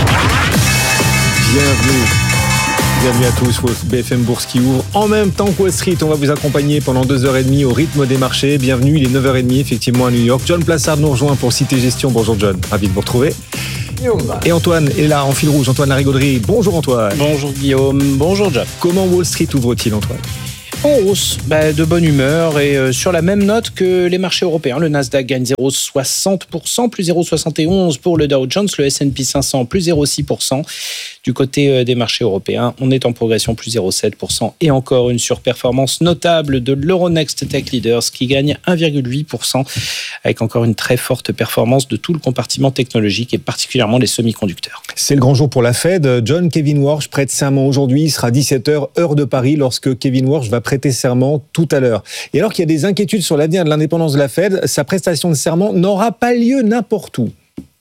Bienvenue à tous, BFM Bourse qui ouvre en même temps que Wall Street. On va vous accompagner pendant 2h30 au rythme des marchés. Bienvenue, il est 9h30 effectivement à New York. John Plassard nous rejoint pour Cité Gestion. Bonjour John, ravi de vous retrouver. Et Antoine est là en fil rouge, Antoine Larigauderie. Bonjour Antoine. Bonjour Guillaume, bonjour John. Comment Wall Street ouvre-t-il Antoine ? En hausse, de bonne humeur et sur la même note que les marchés européens. Le Nasdaq gagne 0,60%, plus 0,71% pour le Dow Jones, le S&P 500 plus 0,6%. Du côté des marchés européens, on est en progression plus 0,7% et encore une surperformance notable de l'Euronext Tech Leaders qui gagne 1,8% avec encore une très forte performance de tout le compartiment technologique et particulièrement les semi-conducteurs. C'est le grand jour pour la Fed. John, Kevin Warsh prête serment aujourd'hui. Il sera 17h, heure de Paris, lorsque Kevin Warsh va prêter serment tout à l'heure. Et alors qu'il y a des inquiétudes sur l'avenir de l'indépendance de la Fed, sa prestation de serment n'aura pas lieu n'importe où.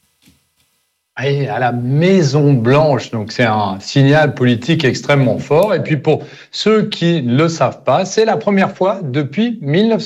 Et à la Maison-Blanche, donc c'est un signal politique extrêmement fort. Et puis pour ceux qui ne le savent pas, c'est la première fois depuis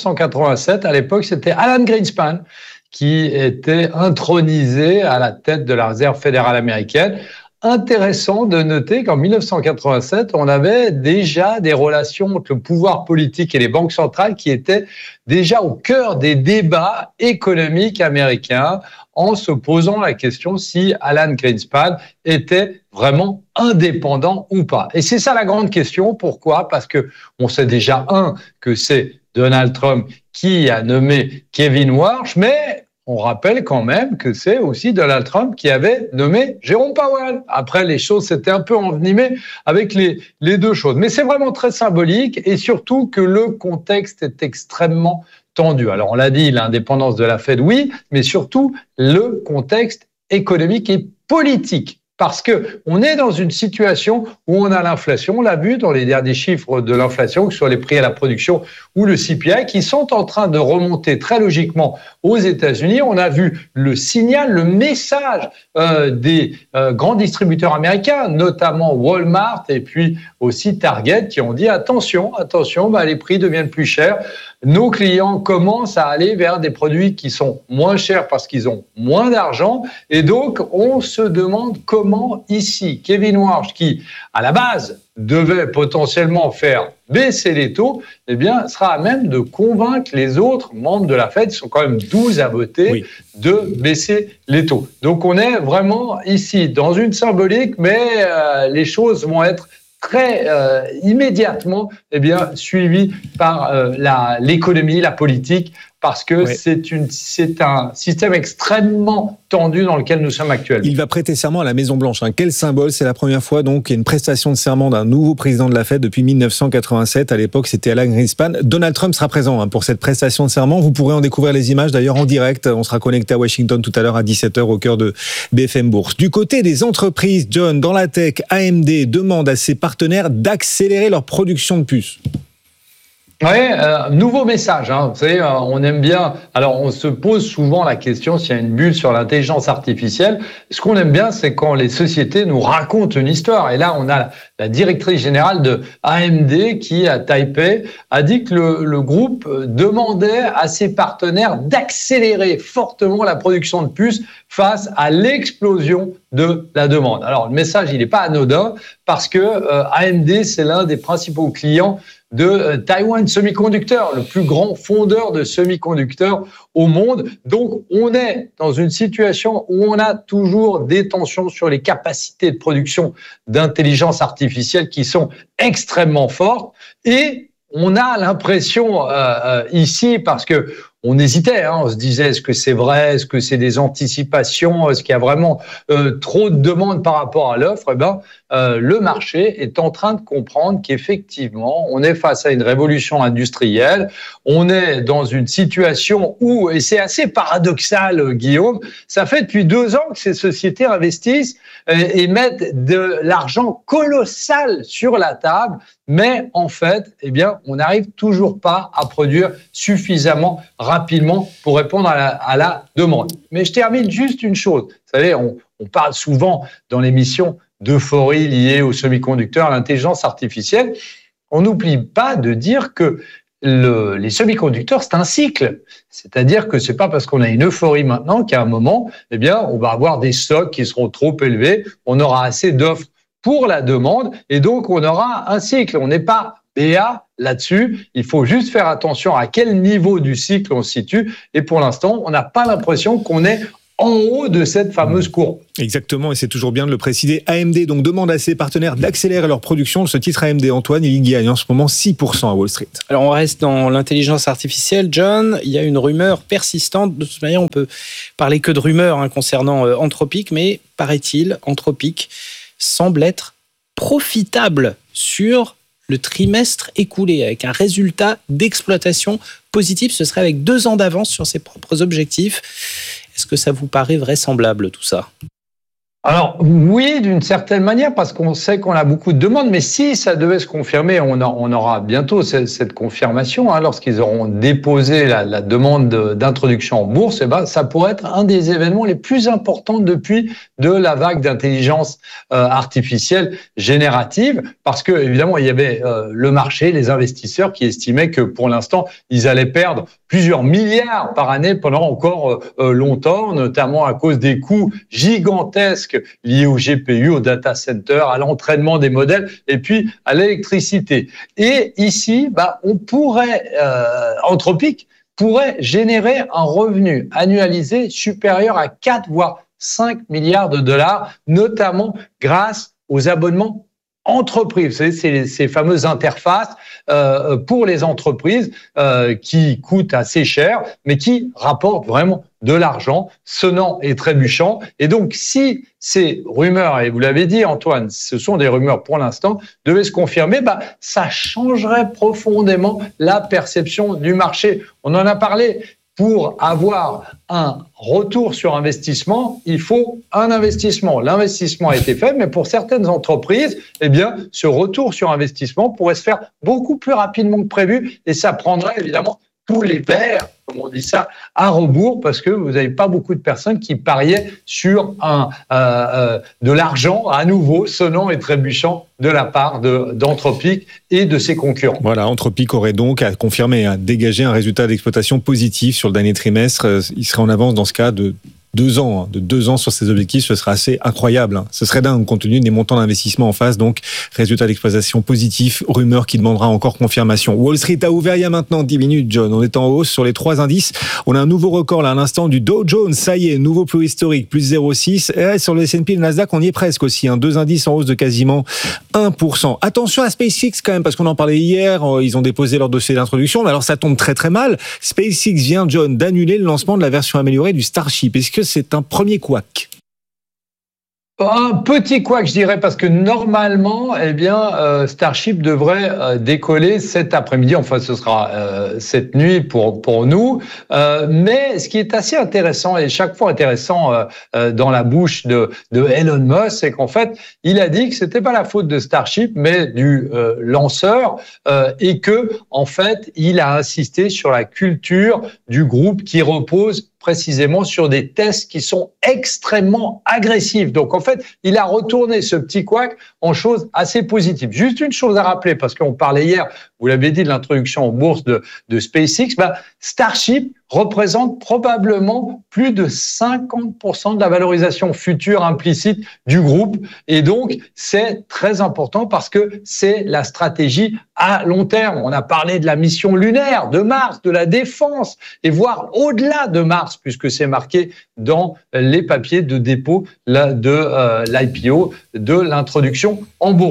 1987. À l'époque, c'était Alan Greenspan qui était intronisé à la tête de la Réserve fédérale américaine. Intéressant de noter qu'en 1987, on avait déjà des relations entre le pouvoir politique et les banques centrales qui étaient déjà au cœur des débats économiques américains en se posant la question si Alan Greenspan était vraiment indépendant ou pas. Et c'est ça la grande question. Pourquoi ? Parce que on sait déjà, que c'est Donald Trump qui a nommé Kevin Warsh, mais on rappelle quand même que c'est aussi Donald Trump qui avait nommé Jérôme Powell. Après, les choses s'étaient un peu envenimées avec les deux choses. Mais c'est vraiment très symbolique et surtout que le contexte est extrêmement tendu. Alors, on l'a dit, l'indépendance de la Fed, oui, mais surtout le contexte économique et politique. Parce que on est dans une situation où on a l'inflation, on l'a vu dans les derniers chiffres de l'inflation, que ce soit les prix à la production ou le CPI, qui sont en train de remonter très logiquement aux États-Unis. On a vu le signal, le message des grands distributeurs américains, notamment Walmart et puis aussi Target, qui ont dit attention, les prix deviennent plus chers. Nos clients commencent à aller vers des produits qui sont moins chers parce qu'ils ont moins d'argent. Et donc, on se demande comment ici, Kevin Warsh, qui, à la base, devait potentiellement faire baisser les taux, eh bien, sera à même de convaincre les autres membres de la Fed, ils sont quand même 12 à voter, de baisser les taux. Donc, on est vraiment ici dans une symbolique, mais les choses vont être très immédiatement suivi par l'économie, la politique, parce que c'est un système extrêmement tendu dans lequel nous sommes actuellement. Il va prêter serment à la Maison-Blanche. Quel symbole! C'est la première fois donc qu'il y a une prestation de serment d'un nouveau président de la Fed depuis 1987. À l'époque, c'était Alan Greenspan. Donald Trump sera présent pour cette prestation de serment. Vous pourrez en découvrir les images d'ailleurs en direct. On sera connecté à Washington tout à l'heure à 17h au cœur de BFM Bourse. Du côté des entreprises, John, dans la tech, AMD demande à ses partenaires d'accélérer leur production de puces. Oui, nouveau message. Vous savez, on aime bien. Alors, on se pose souvent la question s'il y a une bulle sur l'intelligence artificielle. Ce qu'on aime bien, c'est quand les sociétés nous racontent une histoire. Et là, on a la directrice générale de AMD qui, à Taipei, a dit que le groupe demandait à ses partenaires d'accélérer fortement la production de puces face à l'explosion de la demande. Alors, le message, il n'est pas anodin parce que AMD, c'est l'un des principaux clients de Taiwan Semiconductor, le plus grand fondeur de semi-conducteurs au monde. Donc, on est dans une situation où on a toujours des tensions sur les capacités de production d'intelligence artificielle qui sont extrêmement fortes. Et on a l'impression ici, parce que on hésitait, on se disait est-ce que c'est vrai, est-ce que c'est des anticipations, est-ce qu'il y a vraiment trop de demandes par rapport à l'offre? Le marché est en train de comprendre qu'effectivement, on est face à une révolution industrielle, on est dans une situation où, et c'est assez paradoxal, Guillaume, ça fait depuis 2 ans que ces sociétés investissent et mettent de l'argent colossal sur la table, mais en fait, on n'arrive toujours pas à produire suffisamment rapidement pour répondre à la demande. Mais je termine juste une chose. Vous savez, on parle souvent dans l'émission d'euphorie liée aux semi-conducteurs, à l'intelligence artificielle. On n'oublie pas de dire que les semi-conducteurs, c'est un cycle. C'est-à-dire que c'est pas parce qu'on a une euphorie maintenant qu'à un moment, on va avoir des stocks qui seront trop élevés, on aura assez d'offres pour la demande et donc on aura un cycle. On n'est pas BA là-dessus. Il faut juste faire attention à quel niveau du cycle on se situe et pour l'instant, on n'a pas l'impression qu'on est en haut de cette fameuse courbe. Exactement, et c'est toujours bien de le préciser. AMD donc demande à ses partenaires d'accélérer leur production. Ce titre AMD, Antoine, il gagne en ce moment 6% à Wall Street. Alors on reste dans l'intelligence artificielle, John. Il y a une rumeur persistante. De toute manière, on peut parler que de rumeurs concernant Anthropic, mais paraît-il, Anthropic semble être profitable sur le trimestre écoulé, avec un résultat d'exploitation positif. Ce serait avec 2 ans d'avance sur ses propres objectifs. Est-ce que ça vous paraît vraisemblable tout ça ? Alors oui, d'une certaine manière, parce qu'on sait qu'on a beaucoup de demandes, mais si ça devait se confirmer, on aura bientôt cette confirmation, lorsqu'ils auront déposé la demande d'introduction en bourse, ça pourrait être un des événements les plus importants depuis de la vague d'intelligence artificielle générative, parce que évidemment il y avait le marché, les investisseurs qui estimaient que pour l'instant ils allaient perdre plusieurs milliards par année pendant encore longtemps, notamment à cause des coûts gigantesques liés au GPU, au data center, à l'entraînement des modèles et puis à l'électricité. Et ici, Anthropic pourrait générer un revenu annualisé supérieur à 4 voire 5 milliards de dollars, notamment grâce aux abonnements entreprises. Vous savez, c'est ces fameuses interfaces pour les entreprises qui coûtent assez cher, mais qui rapportent vraiment de l'argent, sonnant et trébuchant. Et donc, si ces rumeurs, et vous l'avez dit Antoine, ce sont des rumeurs pour l'instant, devaient se confirmer, ça changerait profondément la perception du marché. On en a parlé. Pour avoir un retour sur investissement, il faut un investissement. L'investissement a été fait, mais pour certaines entreprises, ce retour sur investissement pourrait se faire beaucoup plus rapidement que prévu et ça prendrait évidemment tous les verres, comme on dit ça, à rebours parce que vous n'avez pas beaucoup de personnes qui pariaient sur de l'argent à nouveau sonnant et trébuchant de la part d'Anthropic et de ses concurrents. Voilà, Anthropic aurait donc à confirmer, à dégager un résultat d'exploitation positif sur le dernier trimestre. Il serait en avance dans ce cas de 2 ans, de 2 ans sur ses objectifs, ce serait assez incroyable. Ce serait dingue compte tenu des montants d'investissement en face. Donc, résultat d'exploitation positif, rumeur qui demandera encore confirmation. Wall Street a ouvert il y a maintenant 10 minutes, John. On est en hausse sur les 3 indices. On a un nouveau record là à l'instant du Dow Jones. Ça y est, nouveau plus historique, plus 0,6. Et sur le S&P et le Nasdaq, on y est presque aussi. 2 indices en hausse de quasiment 1%. Attention à SpaceX quand même, parce qu'on en parlait hier. Ils ont déposé leur dossier d'introduction. Mais alors, ça tombe très très mal. SpaceX vient, John, d'annuler le lancement de la version améliorée du Starship. Est-ce que c'est un premier couac? Un petit couac, je dirais, parce que normalement, Starship devrait décoller cet après-midi. Enfin, ce sera cette nuit pour nous. Mais ce qui est assez intéressant, et chaque fois intéressant dans la bouche de Elon Musk, c'est qu'en fait, il a dit que c'était pas la faute de Starship, mais du lanceur, et que en fait, il a insisté sur la culture du groupe qui repose précisément sur des tests qui sont extrêmement agressifs. Donc, en fait, il a retourné ce petit couac en chose assez positive. Juste une chose à rappeler, parce qu'on parlait hier, vous l'avez dit, de l'introduction en bourse de SpaceX, Starship représente probablement plus de 50% de la valorisation future implicite du groupe. Et donc, c'est très important parce que c'est la stratégie à long terme. On a parlé de la mission lunaire, de Mars, de la défense, et voire au-delà de Mars, puisque c'est marqué dans les papiers de dépôt de l'IPO, de l'introduction en bourse. Donc,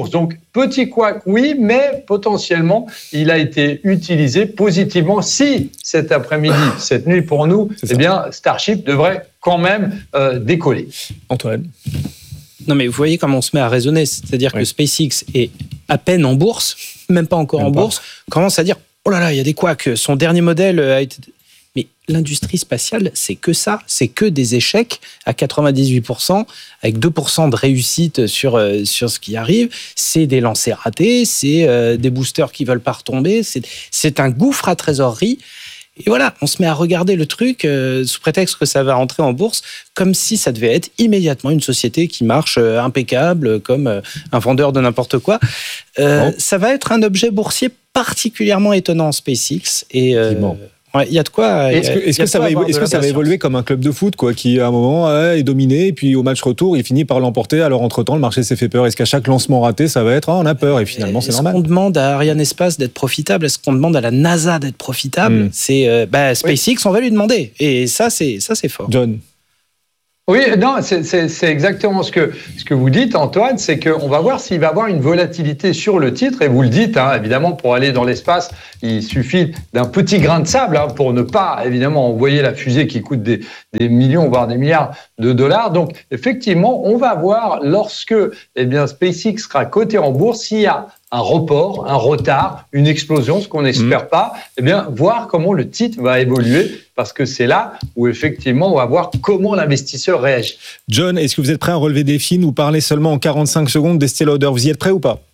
petit couac, oui, mais potentiellement, il a été utilisé positivement. Si cet après-midi, cette nuit pour nous, eh bien, Starship devrait quand même décoller. Antoine? Non, mais vous voyez comment on se met à raisonner. C'est-à-dire que SpaceX est à peine en bourse, même pas encore en bourse, commence à dire « Oh là là, il y a des couacs, son dernier modèle a été... » Mais l'industrie spatiale, c'est que ça, c'est que des échecs à 98%, avec 2% de réussite sur ce qui arrive. C'est des lancers ratés, c'est des boosters qui veulent pas retomber, c'est un gouffre à trésorerie. Et voilà, on se met à regarder le truc sous prétexte que ça va rentrer en bourse, comme si ça devait être immédiatement une société qui marche impeccable, comme un vendeur de n'importe quoi. Ça va être un objet boursier particulièrement étonnant, SpaceX. Et il y a de quoi. Est-ce que ça va évoluer comme un club de foot, quoi, qui à un moment est dominé, et puis au match retour, il finit par l'emporter. Alors entre-temps, le marché s'est fait peur. Est-ce qu'à chaque lancement raté, ça va être on a peur, et finalement c'est normal. Est-ce qu'on demande à Arianespace d'être profitable? Est-ce qu'on demande à la NASA d'être profitable? C'est SpaceX, on va lui demander. Et ça, c'est fort. John? Oui, non, c'est exactement ce que vous dites, Antoine, c'est qu'on va voir s'il va y avoir une volatilité sur le titre, et vous le dites, évidemment, pour aller dans l'espace, il suffit d'un petit grain de sable pour ne pas, évidemment, envoyer la fusée qui coûte des millions, voire des milliards de dollars. Donc, effectivement, on va voir lorsque SpaceX sera coté en bourse, s'il y a un report, un retard, une explosion, ce qu'on n'espère pas, voir comment le titre va évoluer, parce que c'est là où effectivement on va voir comment l'investisseur réagit. John, est-ce que vous êtes prêt à relever des défis? Nous parler seulement en 45 secondes d'Estée Lauder. Vous y êtes prêt ou pas?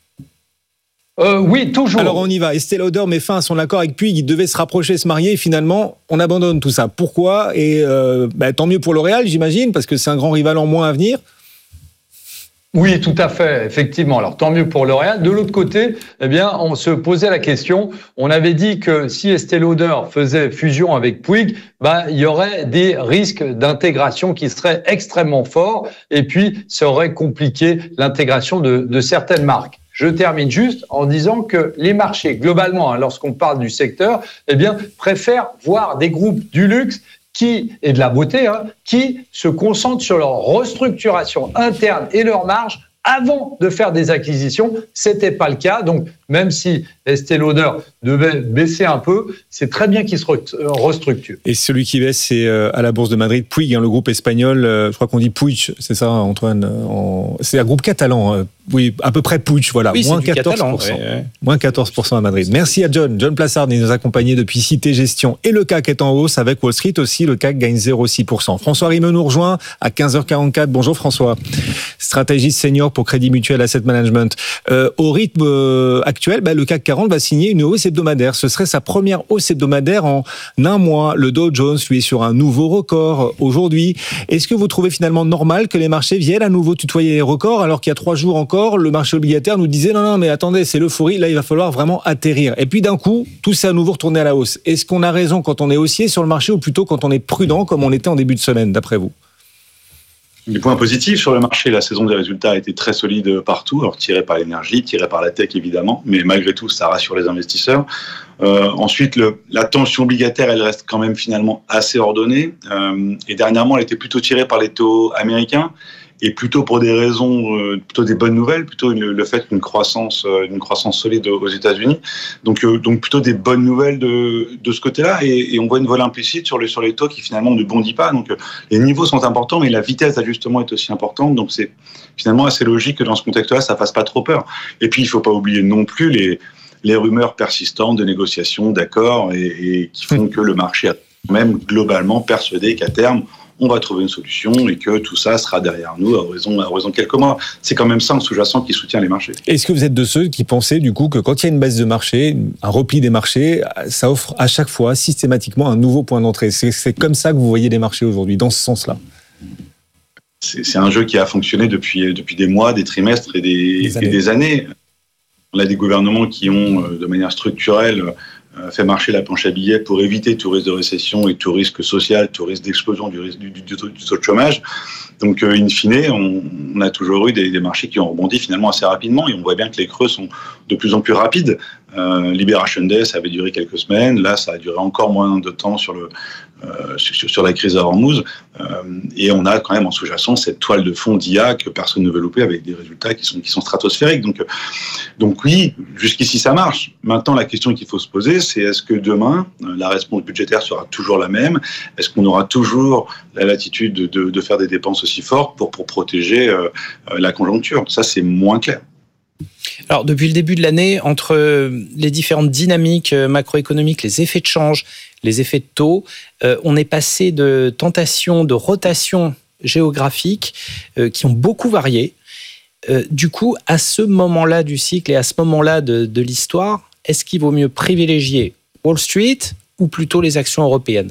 Oui, toujours. Alors on y va. Estée Lauder met fin à son accord avec Puig. Il devait se rapprocher, se marier, et finalement on abandonne tout ça. Pourquoi? Et tant mieux pour L'Oréal, j'imagine, parce que c'est un grand rival en moins à venir. Oui, tout à fait, effectivement. Alors, tant mieux pour L'Oréal. De l'autre côté, on se posait la question. On avait dit que si Estée Lauder faisait fusion avec Puig, il y aurait des risques d'intégration qui seraient extrêmement forts, et puis ça aurait compliqué l'intégration de certaines marques. Je termine juste en disant que les marchés, globalement, lorsqu'on parle du secteur, préfèrent voir des groupes du luxe et de la beauté, qui se concentrent sur leur restructuration interne et leur marge avant de faire des acquisitions. C'était pas le cas. Donc, même si Estée Lauder devait baisser un peu, c'est très bien qu'il se restructure. Et celui qui baisse, c'est à la Bourse de Madrid, Puig, le groupe espagnol. Je crois qu'on dit Puig, c'est ça, Antoine? C'est un groupe catalan. Oui, à peu près Puig, voilà. Oui, moins 14%. Catalan, Moins 14% à Madrid. Merci à John. John Plassard, il nous accompagnait depuis Cité Gestion. Et le CAC est en hausse avec Wall Street aussi. Le CAC gagne 0,6%. François Rimeux nous rejoint à 15h44. Bonjour François. Stratégiste senior pour Crédit Mutuel Asset Management. Au rythme actuel, le CAC 40 va signer une hausse hebdomadaire. Ce serait sa première hausse hebdomadaire en un mois. Le Dow Jones, lui, est sur un nouveau record aujourd'hui. Est-ce que vous trouvez finalement normal que les marchés viennent à nouveau tutoyer les records, alors qu'il y a 3 jours encore, le marché obligataire nous disait non, mais attendez, c'est l'euphorie, là il va falloir vraiment atterrir. Et puis d'un coup, tout s'est à nouveau retourné à la hausse. Est-ce qu'on a raison quand on est haussier sur le marché, ou plutôt quand on est prudent comme on était en début de semaine, d'après vous? Les points positifs sur le marché, la saison des résultats a été très solide partout, alors tiré par l'énergie, tiré par la tech évidemment, mais malgré tout ça rassure les investisseurs. Ensuite, la tension obligataire, elle reste quand même finalement assez ordonnée, et dernièrement elle était plutôt tirée par les taux américains, et plutôt pour des raisons, plutôt des bonnes nouvelles, plutôt le fait d'une croissance solide aux États-Unis. Donc plutôt des bonnes nouvelles de ce côté-là, et on voit une vol implicite sur les taux qui finalement ne bondit pas. Donc les niveaux sont importants, mais la vitesse d'ajustement est aussi importante. Donc c'est finalement assez logique que dans ce contexte-là, ça fasse pas trop peur. Et puis il faut pas oublier non plus les rumeurs persistantes de négociations, d'accords, et qui font que le marché a même globalement persuadé qu'à terme, on va trouver une solution et que tout ça sera derrière nous à horizon de quelques mois. C'est quand même ça en sous-jacent qui soutient les marchés. Est-ce que vous êtes de ceux qui pensaient du coup que quand il y a une baisse de marché, un repli des marchés, ça offre à chaque fois systématiquement un nouveau point d'entrée? C'est comme ça que vous voyez les marchés aujourd'hui, dans ce sens-là? C'est un jeu qui a fonctionné depuis des mois, des trimestres et des années. On a des gouvernements qui ont, de manière structurelle, fait marcher la planche à billets pour éviter tout risque de récession et tout risque social, tout risque d'explosion du taux de chômage. Donc, in fine, on a toujours eu des marchés qui ont rebondi finalement assez rapidement, et on voit bien que les creux sont de plus en plus rapides. Liberation Day, ça avait duré quelques semaines. Là, ça a duré encore moins de temps sur la crise de Hormuz. Et on a quand même en sous-jacent cette toile de fond d'IA que personne ne veut louper, avec des résultats qui sont stratosphériques. Donc oui, jusqu'ici ça marche. Maintenant, la question qu'il faut se poser, c'est est-ce que demain, la réponse budgétaire sera toujours la même? Est-ce qu'on aura toujours la latitude de faire des dépenses aussi fortes pour protéger la conjoncture? Ça, c'est moins clair. Alors, depuis le début de l'année, entre les différentes dynamiques macroéconomiques, les effets de change, les effets de taux, on est passé de tentations de rotation géographique qui ont beaucoup varié. Du coup, à ce moment-là du cycle et à ce moment-là de l'histoire, est-ce qu'il vaut mieux privilégier Wall Street ou plutôt les actions européennes?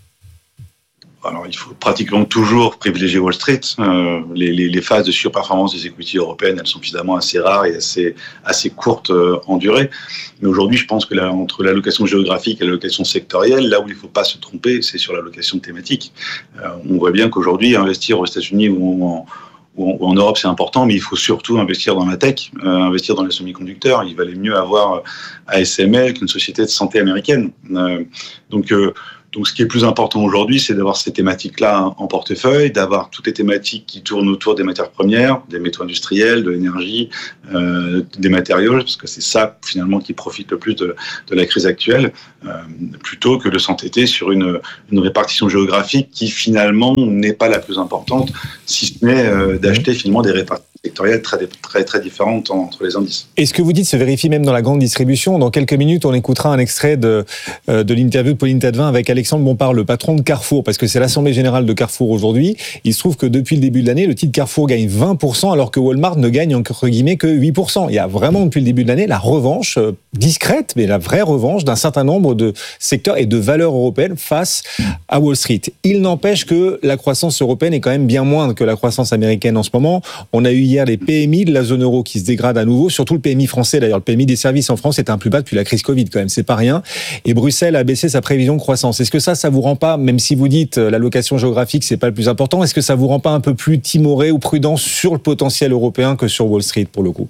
Alors, il faut pratiquement toujours privilégier Wall Street. Les phases de surperformance des equities européennes, elles sont finalement assez rares et assez courtes en durée. Mais aujourd'hui, je pense que entre l'allocation géographique et l'allocation sectorielle, là où il ne faut pas se tromper, c'est sur l'allocation thématique. On voit bien qu'aujourd'hui, investir aux États-Unis ou en Europe, c'est important, mais il faut surtout investir dans la tech, investir dans les semi-conducteurs. Il valait mieux avoir ASML qu'une société de santé américaine. Donc, ce qui est plus important aujourd'hui, c'est d'avoir ces thématiques-là en portefeuille, d'avoir toutes les thématiques qui tournent autour des matières premières, des métaux industriels, de l'énergie, des matériaux, parce que c'est ça, finalement, qui profite le plus de la crise actuelle, plutôt que de s'entêter sur une répartition géographique qui, finalement, n'est pas la plus importante, si ce n'est d'acheter, finalement, des répartitions sectorielles très différentes entre les indices. Et ce que vous dites se vérifie même dans la grande distribution. Dans quelques minutes, on écoutera un extrait de l'interview de Pauline Tadevin avec Alexandre Bompard, le patron de Carrefour, parce que c'est l'assemblée générale de Carrefour aujourd'hui. Il se trouve que depuis le début de l'année, le titre Carrefour gagne 20%, alors que Walmart ne gagne entre guillemets que 8%. Il y a vraiment, depuis le début de l'année, la revanche discrète, mais la vraie revanche d'un certain nombre de secteurs et de valeurs européennes face à Wall Street. Il n'empêche que la croissance européenne est quand même bien moindre que la croissance américaine en ce moment. On a eu hier les PMI de la zone euro qui se dégradent à nouveau, surtout le PMI français d'ailleurs. Le PMI des services en France est un plus bas depuis la crise Covid quand même, c'est pas rien. Et Bruxelles a baissé sa prévision de croissance. Est-ce que ça vous rend pas, même si vous dites l'allocation géographique c'est pas le plus important, est-ce que ça vous rend pas un peu plus timoré ou prudent sur le potentiel européen que sur Wall Street pour le coup?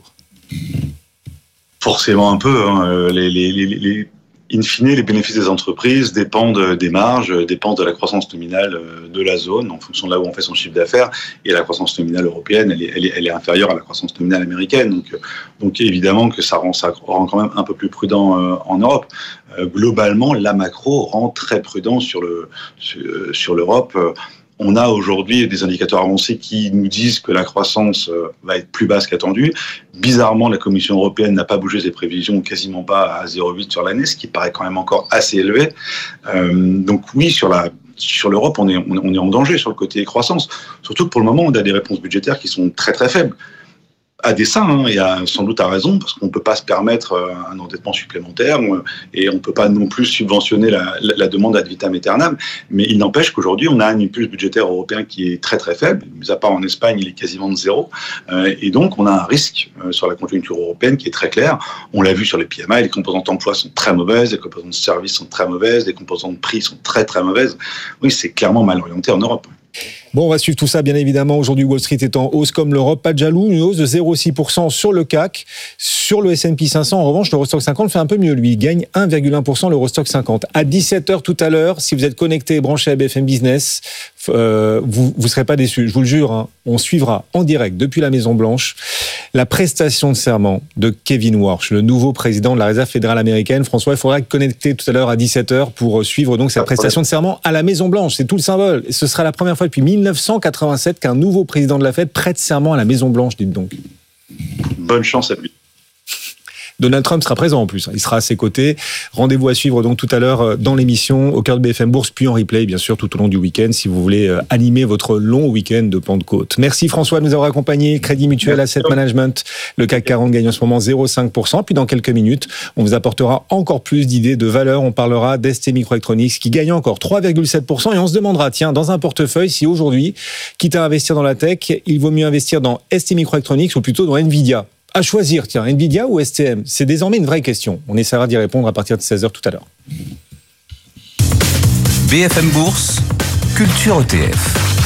Forcément un peu. In fine, les bénéfices des entreprises dépendent des marges, dépendent de la croissance nominale de la zone, en fonction de là où on fait son chiffre d'affaires. Et la croissance nominale européenne, elle est inférieure à la croissance nominale américaine. Donc évidemment que ça rend quand même un peu plus prudent en Europe. Globalement, la macro rend très prudent sur l'Europe. On a aujourd'hui des indicateurs avancés qui nous disent que la croissance va être plus basse qu'attendue. Bizarrement, la Commission européenne n'a pas bougé ses prévisions, quasiment pas à 0,8 sur l'année, ce qui paraît quand même encore assez élevé. Donc oui, sur l'Europe, on est en danger sur le côté croissance. Surtout que pour le moment, on a des réponses budgétaires qui sont très très faibles. À dessein, et sans doute à raison, parce qu'on ne peut pas se permettre un endettement supplémentaire et on ne peut pas non plus subventionner la demande ad vitam aeternam. Mais il n'empêche qu'aujourd'hui, on a un impulse budgétaire européen qui est très très faible, mis à part en Espagne, il est quasiment de zéro. Et donc, on a un risque sur la conjoncture européenne qui est très clair. On l'a vu sur les PMI, les composantes emploi sont très mauvaises, les composantes services sont très mauvaises, les composantes prix sont très très mauvaises. Oui, c'est clairement mal orienté en Europe. Bon, on va suivre tout ça, bien évidemment. Aujourd'hui, Wall Street est en hausse comme l'Europe. Pas de jaloux, une hausse de 0,6% sur le CAC. Sur le S&P 500, en revanche, l'Eurostock 50 fait un peu mieux, lui. Il gagne 1,1% l'Eurostock 50. À 17h tout à l'heure, si vous êtes connecté et branché à BFM Business, vous ne serez pas déçus. Je vous le jure, hein, on suivra en direct depuis la Maison-Blanche la prestation de serment de Kevin Warsh, le nouveau président de la Réserve fédérale américaine. François, il faudra connecter tout à l'heure à 17h pour suivre donc sa prestation de serment à la Maison-Blanche. C'est tout le symbole. Et ce sera la première fois depuis 1987 qu'un nouveau président de la Fed prête serment à la Maison-Blanche, dites donc. Bonne chance à lui. Donald Trump sera présent en plus, il sera à ses côtés. Rendez-vous à suivre donc tout à l'heure dans l'émission au cœur de BFM Bourse, puis en replay bien sûr tout au long du week-end si vous voulez animer votre long week-end de Pentecôte. Merci François de nous avoir accompagnés. Crédit Mutuel Asset Management, le CAC 40 gagne en ce moment 0,5%. Puis dans quelques minutes, on vous apportera encore plus d'idées de valeur. On parlera d'STMicroelectronics qui gagne encore 3,7% et on se demandera, tiens, dans un portefeuille, si aujourd'hui, quitte à investir dans la tech, il vaut mieux investir dans STMicroelectronics ou plutôt dans Nvidia. À choisir, tiens, Nvidia ou STM? C'est désormais une vraie question. On essaiera d'y répondre à partir de 16h tout à l'heure. BFM Bourse, Culture ETF.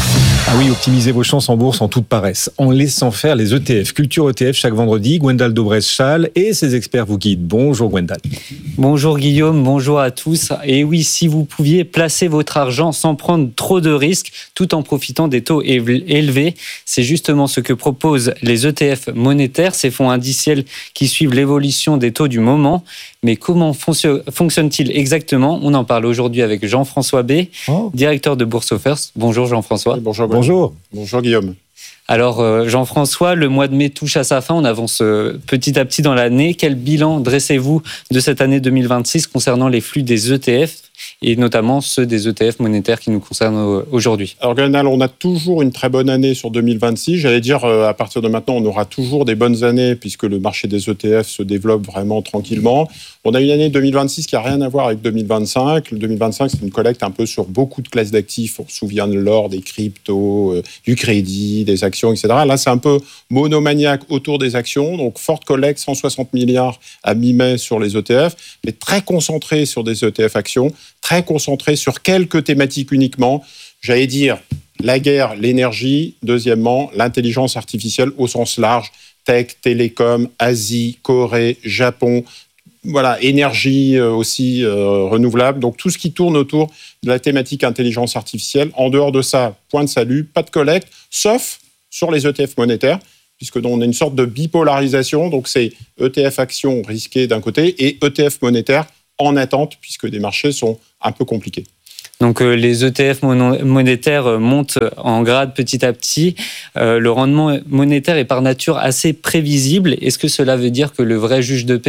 Ah oui, optimisez vos chances en bourse en toute paresse, en laissant faire les ETF. Culture ETF chaque vendredi, Gwendal Dobrez-Schall et ses experts vous guident. Bonjour Gwendal. Bonjour Guillaume, bonjour à tous. Et oui, si vous pouviez placer votre argent sans prendre trop de risques, tout en profitant des taux élevés, c'est justement ce que proposent les ETF monétaires, ces fonds indiciels qui suivent l'évolution des taux du moment. Mais comment fonctionne-t-il exactement ? On en parle aujourd'hui avec Jean-François B, directeur de Bourse First. Bonjour Jean-François. Oui, bonjour. Bonjour Guillaume. Alors Jean-François, le mois de mai touche à sa fin, on avance petit à petit dans l'année. Quel bilan dressez-vous de cette année 2026 concernant les flux des ETF et notamment ceux des ETF monétaires qui nous concernent aujourd'hui? Alors Gwendal, on a toujours une très bonne année sur 2026. J'allais dire, à partir de maintenant, on aura toujours des bonnes années puisque le marché des ETF se développe vraiment tranquillement. On a une année 2026 qui n'a rien à voir avec 2025. Le 2025, c'est une collecte un peu sur beaucoup de classes d'actifs. On se souvient de l'or, des cryptos, du crédit, des actions, etc. Là, c'est un peu monomaniaque autour des actions. Donc, forte collecte, 160 milliards à mi-mai sur les ETF, mais très concentré sur des ETF actions, très concentré sur quelques thématiques uniquement. J'allais dire la guerre, l'énergie. Deuxièmement, l'intelligence artificielle au sens large. Tech, télécom, Asie, Corée, Japon. Voilà, énergie aussi renouvelable. Donc, tout ce qui tourne autour de la thématique intelligence artificielle. En dehors de ça, point de salut, pas de collecte, sauf sur les ETF monétaires, puisque on a une sorte de bipolarisation. Donc, c'est ETF actions risquées d'un côté et ETF monétaires en attente, puisque les marchés sont un peu compliqués. Donc les ETF monétaires montent en grade petit à petit. Le rendement monétaire est par nature assez prévisible. Est-ce que cela veut dire que le vrai juge de paix